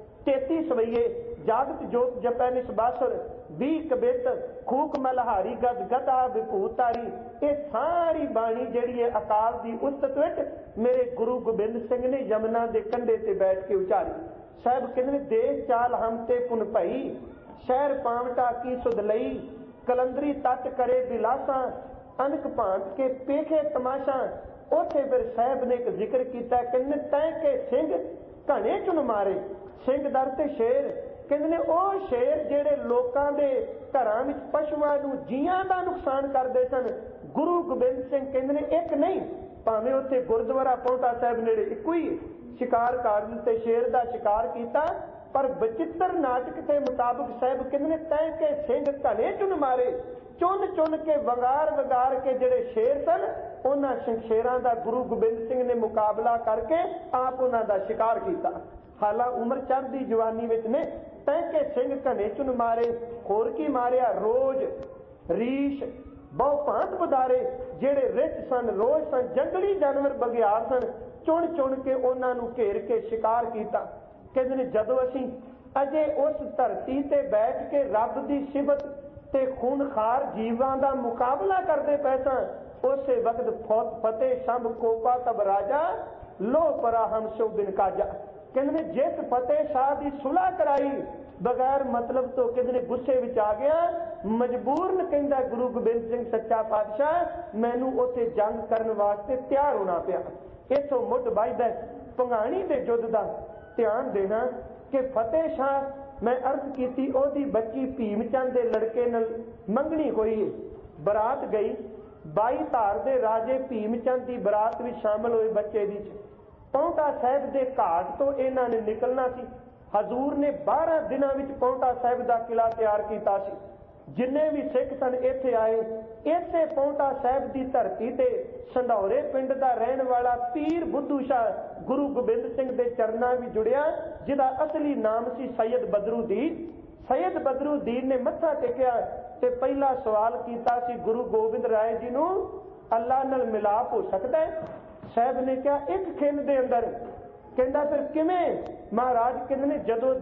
33 ਸਵਈਏ ਜਾਗਤ ਜੋਤ ਜਪੈ ਨਿਸਬਾਸੁਰ, 20 ਕਬਿਤ ਖੂਕ ਮਲਹਾਰੀ ਗਦ ਗਦਾ ਵਿਭੂਤਾਰੀ। ਇਹ ਸਾਰੀ ਬਾਣੀ ਜਿਹੜੀ ਹੈ ਅਕਾਲ ਦੀ ਉਸਤਤ ਵਿੱਚ ਮੇਰੇ ਗੁਰੂ ਗੋਬਿੰਦ ਸਿੰਘ ਨੇ ਯਮਨਾ ਦੇ ਕੰਢੇ ਤੇ ਬੈਠ ਕੇ ਉਚਾਰੀ। ਸਾਹਿਬ ਕਹਿੰਦੇ ਦੇਸ਼ ਚਾਲ ਹਮ ਤੇ ਪੁਨ ਭਈ, ਸ਼ਹਿਰ ਪਾਵਟਾ ਕੀ ਸੁਧ ਲਈ, ਕਲੰਦਰੀ ਤੱਟ ਕਰੇ ਬਿਲਾਸਾ, ਅਨਕ ਭਾਂਤ ਕੇ ਪੇਖੇ ਤਮਾਸ਼ਾ। ਉੱਥੇ ਫਿਰ ਸਾਹਿਬ ਨੇ ਇੱਕ ਜ਼ਿਕਰ ਕੀਤਾ, ਕਹਿੰਦੇ ਤੈ ਕੇ ਸਿੰਘ ਘਣੇ ਚੁਨ ਮਾਰੇ। ਸਿੰਘ ਦਰ ਤੇ ਸ਼ੇਰ, ਕਹਿੰਦੇ ਨੇ ਉਹ ਸ਼ੇਰ ਜਿਹੜੇ ਲੋਕਾਂ ਦੇ ਘਰਾਂ ਵਿੱਚ ਪਸ਼ੂਆਂ ਨੂੰ ਜੀਆਂ ਦਾ ਨੁਕਸਾਨ ਕਰਦੇ ਸਨ, ਗੁਰੂ ਗੋਬਿੰਦ ਸਿੰਘ ਕਹਿੰਦੇ ਨੇ ਇੱਕ ਨਹੀਂ, ਭਾਵੇਂ ਉੱਥੇ ਗੁਰਦੁਆਰਾ ਪੌਂਟਾ ਸਾਹਿਬ ਨੇੜੇ ਇੱਕੋ ਹੀ ਸ਼ਿਕਾਰ ਕਰ ਦਿੱਤੇ, ਸ਼ੇਰ ਦਾ ਸ਼ਿਕਾਰ ਕੀਤਾ। ਪਰ ਬਚਿੱਤਰ ਨਾਟਕ ਦੇ ਮੁਤਾਬਕ ਸਾਹਿਬ ਕਹਿੰਦੇ ਨੇ ਤੈ ਕੇ ਸਿੰਘ ਘਣੇ ਚੁਨ ਮਾਰੇ, ਚੁਣ ਚੁਣ ਕੇ ਵਗਾਰ ਕੇ ਜਿਹੜੇ ਸ਼ੇਰ ਸਨ ਉਹਨਾਂ ਸ਼ੇਰਾਂ ਦਾ ਗੁਰੂ ਗੋਬਿੰਦ ਸਿੰਘ ਨੇ ਮੁਕਾਬਲਾ ਕਰਕੇ ਆਪ ਉਹਨਾਂ ਦਾ ਸ਼ਿਕਾਰ ਕੀਤਾ। ਹਾਲਾਂ ਉਮਰ ਚੜ੍ਹਦੀ ਜਵਾਨੀ ਵਿੱਚ ਨੇ ਤੈ ਕੇ ਸਿੰਘ ਘਣੇ ਚੁਨ ਮਾਰੇ। ਹੋਰ ਕੀ ਮਾਰਿਆ? ਰੋਜ਼, ਰੀਸ਼, ਬਹੁ ਭਾਂਤ ਬਦਾਰੇ, ਜਿਹੜੇ ਰਿੱਛ ਸਨ, ਰੋਜ਼ ਸਨ, ਜੰਗਲੀ ਜਾਨਵਰ ਬਗਿਆੜ ਸਨ, ਚੁਣ ਚੁਣ ਕੇ ਉਹਨਾਂ ਨੂੰ ਘੇਰ ਕੇ ਸ਼ਿਕਾਰ ਕੀਤਾ। ਕਹਿੰਦੇ ਨੇ ਜਦੋਂ ਅਸੀਂ ਅਜੇ ਉਸ ਧਰਤੀ ਤੇ ਬੈਠ ਕੇ ਰੱਬ ਦੀ ਸਿਫਤ ਤੇ ਖੂਨਖਾਰ ਜੀਵਾਂ ਦਾ ਮੁਕਾਬਲਾ ਕਰਦੇ ਪਏ ਸਾਂ, ਉਸੇ ਵਕਤ ਫਤਿਹ ਸ਼ੰਭ ਕੋਪਾ ਤਬ ਰਾਜਾ, ਲੋ ਪਰਾ ਹਮ ਸੋ ਬਿਨ ਕਾਜਾ। ਕਹਿੰਦੇ ਨੇ ਜਿਸ ਫਤਿਹ ਸ਼ਾਹ ਦੀ ਸੁਲ੍ਹਾ ਕਰਾਈ ਬਗੈਰ ਮਤਲਬ ਤੋਂ, ਕਹਿੰਦੇ ਨੇ ਗੁੱਸੇ ਵਿੱਚ ਆ ਗਿਆ, ਮਜਬੂਰਨ ਕਹਿੰਦਾ ਗੁਰੂ ਗੋਬਿੰਦ ਸਿੰਘ ਸੱਚਾ ਪਾਤਸ਼ਾਹ ਮੈਨੂੰ ਉੱਥੇ ਜੰਗ ਕਰਨ ਵਾਸਤੇ ਤਿਆਰ ਹੋਣਾ ਪਿਆ। ਇੱਥੋਂ ਮੁੱਢ ਵੱਜਦਾ ਭੰਗਾਣੀ ਦੇ ਯੁੱਧ ਦਾ ਧਿਆਨ ਦੇਣਾ ਕਿ ਫਤਿਹ ਸ਼ਾਹ ਮੈਂ ਅਰਜ਼ ਕੀਤੀ ਉਹਦੀ ਬੱਚੀ ਭੀਮ ਚੰਦ ਦੇ ਲੜਕੇ ਨਾਲ ਮੰਗਣੀ ਹੋਈ, ਬਰਾਤ ਗਈ। 22 ਧਾਰ ਦੇ ਰਾਜੇ ਭੀਮ ਚੰਦ ਦੀ ਬਰਾਤ ਵਿੱਚ ਸ਼ਾਮਲ ਹੋਏ ਬੱਚੇ ਦੀ। ਪੌਂਟਾ ਸਾਹਿਬ ਦੇ ਘਾਟ ਤੋਂ ਇਹਨਾਂ ਨੇ ਨਿਕਲਣਾ ਸੀ। ਹਜ਼ੂਰ ਨੇ 12 ਦਿਨਾਂ ਵਿੱਚ ਪੌਂਟਾ ਸਾਹਿਬ ਦਾ ਕਿਲਾ ਤਿਆਰ ਕੀਤਾ ਸੀ। ਜਿੰਨੇ ਵੀ ਸਿੱਖ ਸਨ ਇੱਥੇ ਆਏ। ਇਸੇ ਪੌਂਟਾ ਸਾਹਿਬ ਦੀ ਧਰਤੀ ਤੇ ਸੰਧੌਰੇ ਪਿੰਡ ਦਾ ਰਹਿਣ ਵਾਲਾ ਪੀਰ ਬੁੱਧੂ ਸ਼ਾਹ ਗੁਰੂ ਗੋਬਿੰਦ ਸਿੰਘ ਦੇ ਚਰਨਾਂ ਵਿੱਚ ਜੁੜਿਆ, ਜਿਹਦਾ ਅਸਲੀ ਨਾਮ ਸੀ ਸੈਯਦ ਬਦਰੁਦੀਨ। ਸੈਯਦ ਬਦਰੁਦੀਨ ਨੇ ਮੱਥਾ ਟੇਕਿਆ ਤੇ ਪਹਿਲਾ ਸਵਾਲ ਕੀਤਾ ਸੀ ਗੁਰੂ ਗੋਬਿੰਦ ਰਾਏ ਜੀ ਨੂੰ, ਅੱਲਾ ਨਾਲ ਮਿਲਾਪ ਹੋ ਸਕਦਾ ਹੈ? ਸਾਹਿਬ ਨੇ ਕਿਹਾ ਇੱਕ ਖਿੰਨ ਦੇ ਅੰਦਰ। ਕਹਿੰਦਾ ਫਿਰ ਕਿਵੇਂ? ਮਹਾਰਾਜ ਕਹਿੰਦੇ ਨੇ ਜਦੋਂ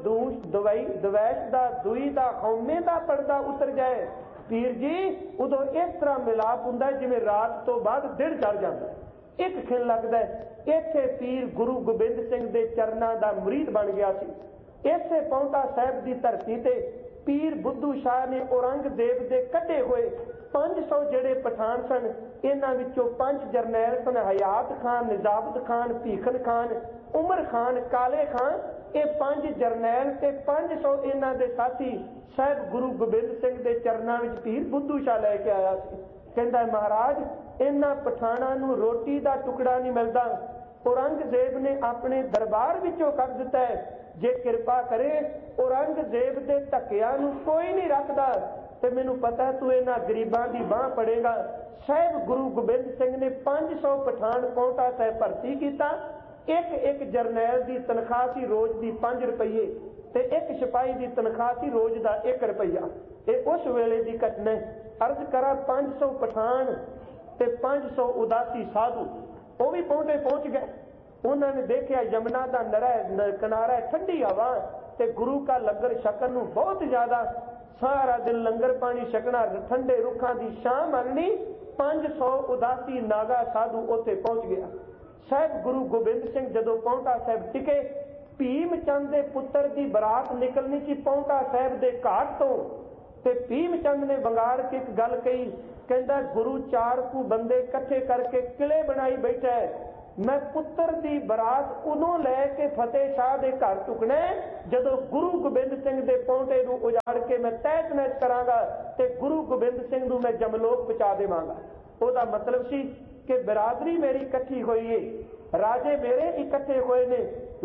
ਦਵੈਸ਼ ਦਾ, ਦੂਈ ਦਾ, ਹਉਮੈ ਦਾ ਪਰਦਾ ਉਤਰ ਜਾਏ ਪੀਰ ਜੀ, ਉਦੋਂ ਇਸ ਤਰ੍ਹਾਂ ਮਿਲਾਪ ਹੁੰਦਾ ਜਿਵੇਂ ਰਾਤ ਤੋਂ ਬਾਅਦ ਦਿਨ ਚੜ ਜਾਂਦਾ, ਇੱਕ ਖਿੰਨ ਲੱਗਦਾ। ਇੱਥੇ ਪੀਰ ਗੁਰੂ ਗੋਬਿੰਦ ਸਿੰਘ ਦੇ ਚਰਨਾਂ ਦਾ ਮੁਰੀਦ ਬਣ ਗਿਆ ਸੀ। ਇਸੇ ਪੌਂਟਾ ਸਾਹਿਬ ਦੀ ਧਰਤੀ ਤੇ ਪੀਰ ਬੁੱਧੂ ਸ਼ਾਹ ਨੇ ਔਰੰਗਜ਼ੇਬ ਦੇ ਕੱਢੇ ਹੋਏ 500 ਜਿਹੜੇ ਪਠਾਨ ਸਨ, ਇਹਨਾਂ ਵਿੱਚੋਂ 5 ਜਰਨੈਲ ਸਨ, ਹਯਾਤ ਖਾਨ, ਨਿਜ਼ਾਮਤ ਖਾਨ, ਭੀਖਨ ਖਾਨ, ਉਮਰ ਖਾਨ, ਕਾਲੇ ਖਾਨ। ਇਹ 5 ਜਰਨੈਲ ਤੇ 500 ਇਹਨਾਂ ਦੇ ਸਾਥੀ ਸਾਹਿਬ ਗੁਰੂ ਗੋਬਿੰਦ ਸਿੰਘ ਦੇ ਚਰਨਾਂ ਵਿੱਚ ਪੀਰ ਬੁੱਧੂ ਸ਼ਾਹ ਲੈ ਕੇ ਆਇਆ ਸੀ। ਕਹਿੰਦਾ ਮਹਾਰਾਜ ਇਹਨਾਂ ਪਠਾਨਾਂ ਨੂੰ ਰੋਟੀ ਦਾ ਟੁਕੜਾ ਨਹੀਂ ਮਿਲਦਾ, ਔਰੰਗਜ਼ੇਬ ਨੇ ਆਪਣੇ ਦਰਬਾਰ ਵਿੱਚੋਂ ਕੱਢ ਦਿੱਤਾ ਹੈ। ਜੇ ਕਿਰਪਾ ਕਰੇ ਔਰੰਗਜ਼ੇਬ ਦੇ ਧੱਕਿਆਂ ਨੂੰ ਕੋਈ ਨਹੀਂ ਰੱਖਦਾ ਤੇ ਮੈਨੂੰ ਪਤਾ ਤੂੰ ਇਹਨਾਂ ਗਰੀਬਾਂ ਦੀ ਬਾਂਹ ਪੜੇਗਾ। ਸਾਹਿਬ ਗੁਰੂ ਗੋਬਿੰਦ ਸਿੰਘ ਨੇ 500 ਪਠਾਨ ਪੌਂਟਾ ਸਾਹਿਬ ਭਰਤੀ ਕੀਤਾ। ਇੱਕ ਜਰਨੈਲ ਦੀ ਤਨਖਾਹ ਸੀ ਰੋਜ਼ ਦੀ 5 ਰੁਪਏ ਤੇ ਇੱਕ ਸਿਪਾਹੀ ਦੀ ਤਨਖਾਹ ਸੀ ਰੋਜ਼ ਦਾ 1 ਰੁਪਇਆ। ਇਹ ਉਸ ਵੇਲੇ ਦੀ ਘਟਨਾ। ਅਰਜ਼ ਕਰਾਂ 500 ਪਠਾਨ ਤੇ 500 ਉਦਾਸੀ ਸਾਧੂ ਉਹ ਵੀ ਪੌਂਟੇ ਪਹੁੰਚ ਗਏ। ਉਹਨਾਂ ਨੇ ਦੇਖਿਆ ਯਮਨਾ ਦਾ ਕਿਨਾਰਾ, ਠੰਡੀ ਹਵਾ ਤੇ ਗੁਰੂ ਕਾ ਲੰਗਰ ਛਕਣ ਨੂੰ ਬਹੁਤ ਜ਼ਿਆਦਾ। ਸਾਰਾ ਦਿਨ ਲੰਗਰ ਪਾਣੀ ਛਕਣਾ, ਠੰਡੇ ਰੁੱਖਾਂ ਦੀ ਛਾਂ ਮੰਨਣੀ। 500 ਉਦਾਸੀ ਨਾਗਾ ਸਾਧੂ ਉੱਥੇ ਪਹੁੰਚ ਗਿਆ। ਸਾਹਿਬ ਗੁਰੂ ਗੋਬਿੰਦ ਸਿੰਘ ਜਦੋਂ ਪੌਂਟਾ ਸਾਹਿਬ ਟਿਕੇ, ਭੀਮ ਚੰਦ ਦੇ ਪੁੱਤਰ ਦੀ ਬਰਾਤ ਨਿਕਲਣੀ ਸੀ ਪੌਂਟਾ ਸਾਹਿਬ ਦੇ ਘਾਟ ਤੋਂ, ਤੇ ਭੀਮ ਚੰਦ ਨੇ ਵੰਗਾਰ ਕੇ ਇੱਕ ਗੱਲ ਕਹੀ। ਕਹਿੰਦਾ ਗੁਰੂ 4 ਕੁ ਬੰਦੇ ਇਕੱਠੇ ਕਰਕੇ ਕਿਲੇ ਬਣਾਈ ਬੈਠਾ ਹੈ, मैं पुत्र दी बरात उदों लैके फतेह शाह दे घर चुकना जदों गुरु गोबिंद सिंह दे पौंटे नूं उजाड़ के मैं तहस नहस करांगा ते गुरु गोबिंद सिंह नूं मैं जमलोक पहुंचा देवांगा। ओहदा मतलब सी कि बिरादरी मेरी इकट्ठी हुई है, राजे मेरे इकट्ठे हुए ने,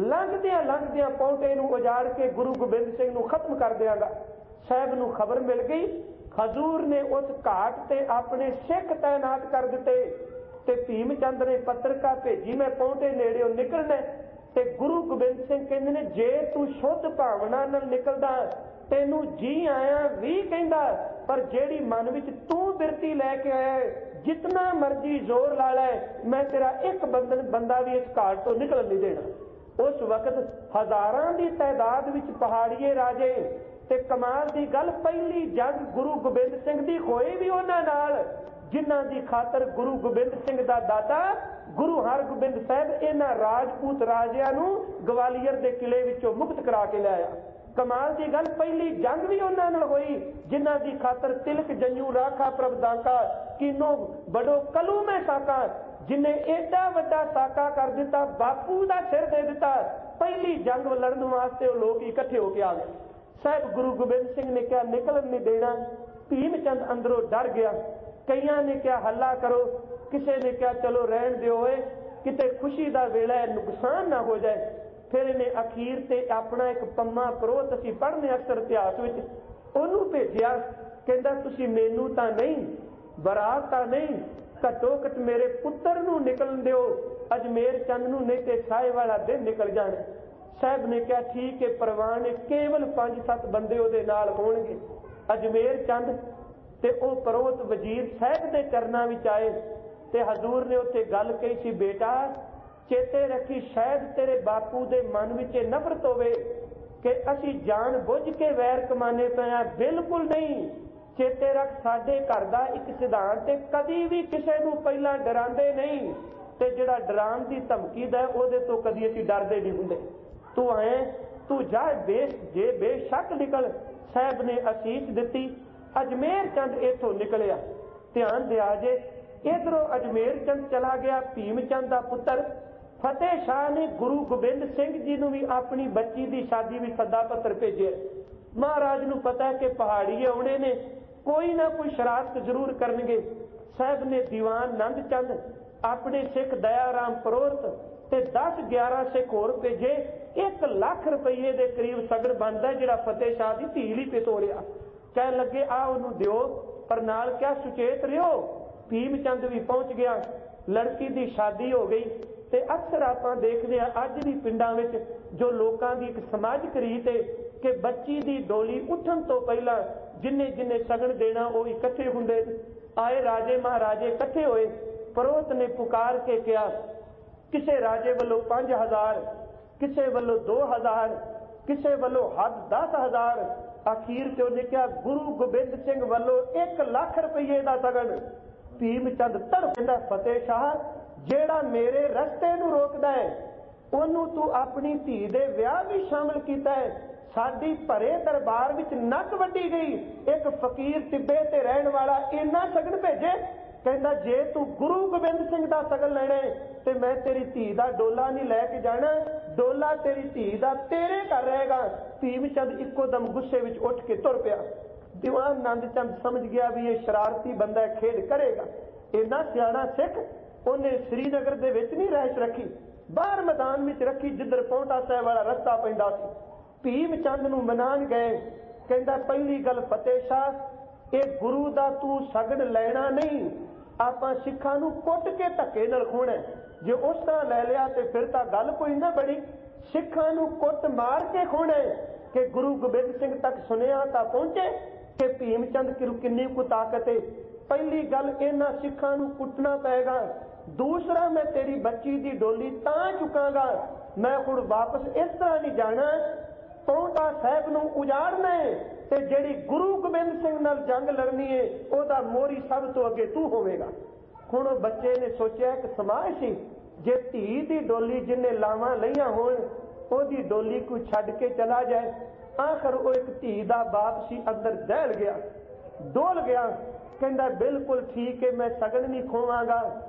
लंघदियां पौंटे नूं उजाड़ के गुरु गोबिंद सिंह नूं खत्म कर देंगा। साहब नूं खबर मिल गई, हजूर ने उस घाट ते अपने सिख तैनात कर दिते ते भीम चंद ने पत्रिका भेजी मैं पौंटे नेड़े निकलना ते गुरु गोबिंद सिंह कहंदे ने जे तू शुद्ध भावना नाल निकलदा तैनूं जी आया भी कहंदा, पर जेड़ी मन विच तू बिरती लैके आया जितना मर्जी जोर ला लै मैं तेरा एक बंदा भी इस घाट तो निकल नहीं देना। उस वक्त हजारां की तादाद विच पहाड़ीए राजे ते कमाल की गल पहली जंग गुरु गोबिंद सिंह दी होई भी उन्हां नाल जिन्हां दी खातर गुरु गोबिंद सिंह दा दादा गुरु हरगोबिंद साहब इन्हां राजपूत राजियां नूं ग्वालियर दे किले विचों मुक्त करा के लाया। कमाल की गल पहली जंग भी उन्हां नाल होई जिन्हां दी खातर तिलक जंजू राखा प्रभदाका किनो बड़ो कलू में साका जिन्हें एडा वड्डा साका कर दिता बापू दा सिर दे दिता। पहली जंग लड़न वास्ते वो लोग इकट्ठे होके आ गए। साहब गुरु गोबिंद सिंह ने क्या निकलन नहीं देना। भीम चंद अंदरों डर गया। कईयां ने क्या हल्ला करो, किसी ने क्या चलो रहन दिओ किते खुशी का वेला नुकसान ना हो जाए। फिर इन्हें अखीर ते अपना एक पम्मा परोत असीं पढ़ने अक्सर इतिहास विच ओनू भेजिया, कहंदा तुसीं मैनू तां नहीं बरात तां नहीं घट्टो घट मेरे पुत्र नूं निकलन दिओ अजमेर चंद नूं, नहीं ते साए वाला दिन निकल जाने। साहब ने कहा ठीक है परवान ने केवल 5-7 बंदे उहदे नाल होणगे। अजमेर चंद ते ओ परोत वजीर साहब दे चरनां विच आए ते हजूर ने उत्थे गल कही सी, बेटा चेते रखी शायद तेरे बापू दे मन विच नफरत होवे कि असीं जान बुझ के वैर कमाने पे आ, बिल्कुल नहीं। चेते रख साडे घर दा एक सिद्धांत है कदी भी किसी नूं पहलां डरांदे नहीं ते जिहड़ा डराण दी धमकी दा ओहदे तो कदी असीं डरदे नहीं हुंदे। तू आए तू जा जे बेशक निकल। साहब ने आशीष दिती। अजमेर चंद इथों निकलिया। ध्यान दिया जे इधरों अजमेर चंद चला गया। भीम चंद का पुत्र फतेह शाह ने गुरु गोबिंद सिंह जी नूं भी अपनी बच्ची की शादी भी सदा पत्र भेजे। महाराज नूं पता है कि पहाड़ी आउणे ने कोई ना कोई शरारत जरूर करनगे। साहब ने दीवान नंद चंद अपने सिख दयाराम परोहत ते 10-11 सिख होर भेजे। 1 लाख रुपये के करीब सगन बनता जिहड़ा फतेह शाह की धी लई पे तोड़िया। कह लगे आ उन्हों दिओ, पर नाल क्या सुचेत रहो। भीम चंद भी पहुंच गया। लड़की की शादी हो गई। ते अक्सर आपां देखदे आ अज भी पिंडां विच जो लोकां दी एक समाजिक रीत है कि बच्ची की डोली उठण तो पहला जिन्ने जिन्ने सगन देना वो इकट्ठे हुंदे। आए राजे महाराजे इकट्ठे होए। परोहत ने पुकार के कहा, किसे राजे वालों 5000, किसे वालों 2000, किसे वालों हद 10,000। आखिर ते उन्हें क्या गुरु गोबिंद सिंह वालों 1 लाख रुपये का सगन। भीम चंद तड़पदा, फतेह शाह जेड़ा मेरे रस्ते नूं रोकदा है ओनू तू अपनी धी दे विआह भी शामिल कीता है। साडी भरे दरबार विच नक वड्डी गई। एक फकीर तिब्बे ते रहण वाला इन्ना सगन भेजे। कहंदा जे तू गुरु गोबिंद सिंह दा सगन लैणे ते मैं तेरी धी दा डोला नहीं लैके जाना, डोला तेरी धी दा तेरे घर रहेगा। भीम चंद इक्को दम गुस्से विच उठ के तुर पिया। दीवान नंद चंद समझ गया भी ये शरारती बंदा खेड करेगा। इन्ना सियाणा सिख उन्हें श्रीनगर दे विच नहीं रहश रखी, बाहर मैदान विच रखी जिधर पौंटा साहिब वाला रस्ता पैंदा सी। भीम चंद नूं मनान गए। कहंदा पहली गल फतेह शाह, ये गुरु दा तू सगन लेना नहीं, आपां सिखां नूं कुट के धक्के नाल खोना। जे उस तरह लै लिया तो फिर तां गल कोई ना बनी। सिखां नूं कुट मार के खोना कि गुरु गोबिंद सिंह तक सुनिया तां पहुंचे कि भीम चंद किन्नी को ताकत है। पहली गल इन्हां सिखां नूं कुटना पेगा। दूसरा मैं तेरी बच्ची की डोली तां चुकांगा, मैं हुण वापस इस तरह नहीं जाना। पौंटा साहिब नूं उजाड़ना है ते जिहड़ी गुरु गोबिंद सिंह नाल जंग लड़नी है ओहदा मोहरी सब तो अगे तू होवेगा। हुण बच्चे ने सोचा कि समाज सी जे धी दी डोली जिन्ने लावां लईआं होण ओहदी डोली कोई छड्ड के चला जाए। आखिर वो एक धी दा बाप सी अंदर दहल गया, डोल गया। कहंदा बिल्कुल ठीक है, मैं सगन नहीं खोवांगा,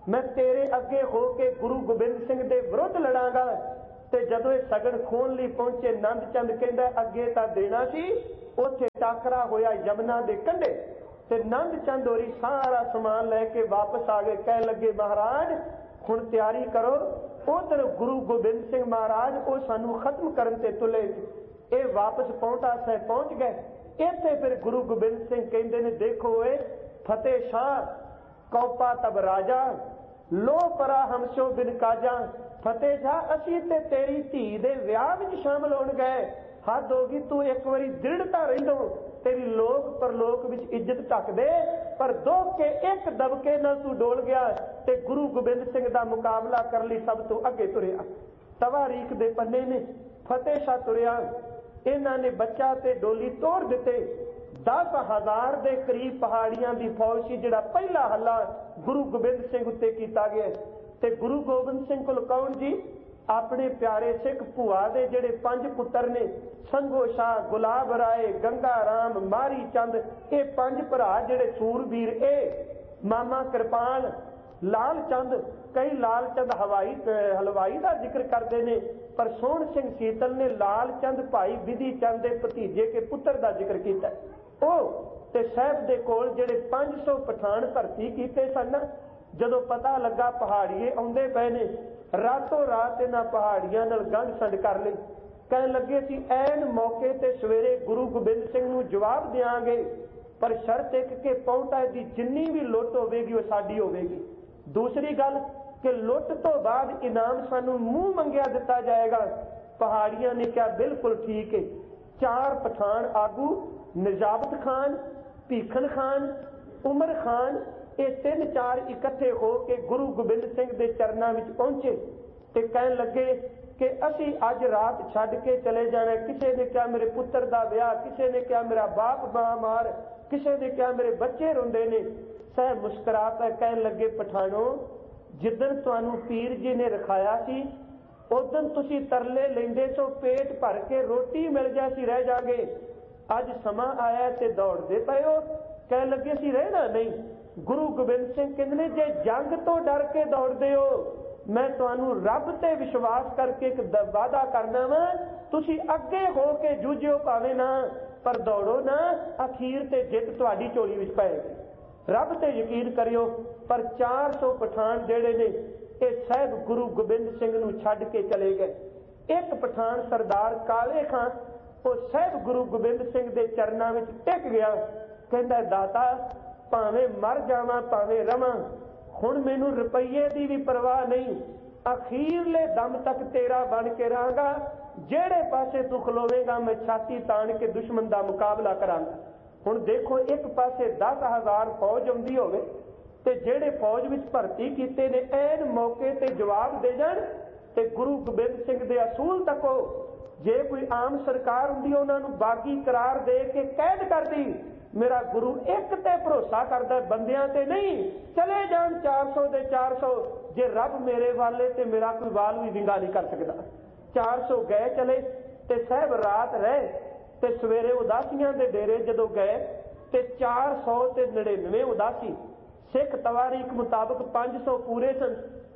मैं तेरे अगे हो के गुरु गोबिंद सिंह दे विरुद्ध लड़ांगा। ते जदों ये सगन खोन लई पहुंचे, नंद चंद कहंदा अगे तां देना सी, उत्थे टाकरा होया यमुना दे कंढे ते नंद चंद होरी सारा समान लैके वापस आ गए। कह लगे महाराज हुण तैयारी करो, उधर गुरु गोबिंद सिंह महाराज वो सानू खत्म करन ते तुले। ये वापस पौंटा साहिब पहुंच गए। इत्थे फिर गुरु गोबिंद सिंह कहंदे ने देखो ए फतेह शाह कौपा तब राजा लो परा हमसो बिन काजा। फतेह शाह असी ते तेरी धी दे विआह विच शामिल होण गए, हद होगी, तू एक बारी दृढ़ता रहिंदो, तेरी लोक परलोक विच इज्जत ढक दे। पर दुख के एक दबके नाल तू डोल गया ते गुरु गोबिंद सिंह दा मुकाबला कर लई सब तो अगे तुरिया। तवारीख दे पन्ने ने फतेह शाह तुरिया, इन्हां ने बच्चा ते डोली तोड़ दिते। 10,000 दे करीब पहाड़ियां दी फौज सी, जिहड़ा पहला हल्ला गुरु गोबिंद सिंह उत्ते कीता गया। ते गुरु गोबिंद सिंह कोल कौन जी? अपने प्यारे सिख भूआ दे जिहड़े 5 पुत्तर ने, संगो शाह, गुलाब राय, गंगा राम, मारी चंद, ये 5 भरा जिहड़े सूरबीर, ए मामा कृपाल, लाल चंद। कई लाल चंद हलवाई का जिक्र करते हैं, पर सोहण सिंह सीतल ने लाल चंद भाई विधि चंद के भतीजे के पुत्र का जिक्र किया। ते साहब दे कोल जिहड़े 500 पठान भर्ती कीते सन, जदों पता लगा पहाड़िए आउंदे पए ने, रातों रात इन्हां पहाड़ियां नाल गंढ संड कर लई। कहण लगे सी ऐन मौके ते सवेरे गुरु गोबिंद सिंह नूं जवाब देंगे, पर शर्त एक कि पौंटा दी जिन्नी भी लुੱਟ होवेगी वो साडी होवेगी। दूसरी गल कि लुੱਟ तो बाद इनाम सानू मूँह मंगिया दिता जाएगा। पहाड़ियां ने क्या बिल्कुल ठीक है। 4 पठान आगू निजाबत खान, भीखन खान, उमर खान, ये 3-4 इकट्ठे हो के गुरु गोबिंद सिंह के चरणों में पहुंचे ते कहन लगे कि असी अज रात छड्ड के चले जाना। किसी ने क्या मेरे पुत्र का विआह, किसी ने क्या मेरा बाप महामार, किसी ने क्या मेरे बच्चे रोंदे ने। सह मुस्करा पे कहन लगे पठानों, जिदन तुहानू पीर जी ने रखाया सी उदन तुसी तरले लेंदे सो पेट भर के रोटी मिल जासी रह जागे। अज समा आया ते दौड़दे पए हो। कह लगे सी रहना नहीं। गुरु गोबिंद सिंह कहंदे जे जंग तो डर के दौड़दे हो, मैं तुहानू रब ते विश्वास करके एक वादा करना वा, तुसी अगे हो के जूझो भावे ना, पर दौड़ो ना, अखीर ते जित तुहाडी झोली विच पएगी। रब ते यकीन करियो। पर 400 पठान जेड़े ने ये साहब गुरु गोबिंद सिंह नूं छड्ड के चले गए। एक पठान सरदार काले खां वो साहब गुरु गोबिंद सिंह दे चरनां विच टिक गया। कहंदा दाता भावें मर जावां भावें रवां, हुण मैनूं रुपये दी भी परवाह नहीं, अखीरले दम तक तेरा बन के रहांगा। जेड़े पासे तू खलोवेगा मैं छाती ताण के दुश्मन दा मुकाबला करांगा। हुण देखो एक पासे 10,000 फौज आउंदी होवे ते जेड़े फौज विच भर्ती कीते ने ऐन मौके ते जवाब दे जाण ते गुरु गोबिंद सिंह दे असूल तको। जे कोई आम सरकार हुंदी उन्हां नूं बागी करार दे के कैद करदी। मेरा गुरु एक ते भरोसा करदा, बंदियां ते नहीं। चले जाण 400 दे 400, जे रब मेरे वाले ते मेरा कोई वाल भी विंगा नहीं कर सकदा। 400 गए चले ते साहब रात रहे ते सवेरे उदासियां दे डेरे जदों गए ते 499 उदासी। सिख तवारीख मुताबिक 500 पूरे सन।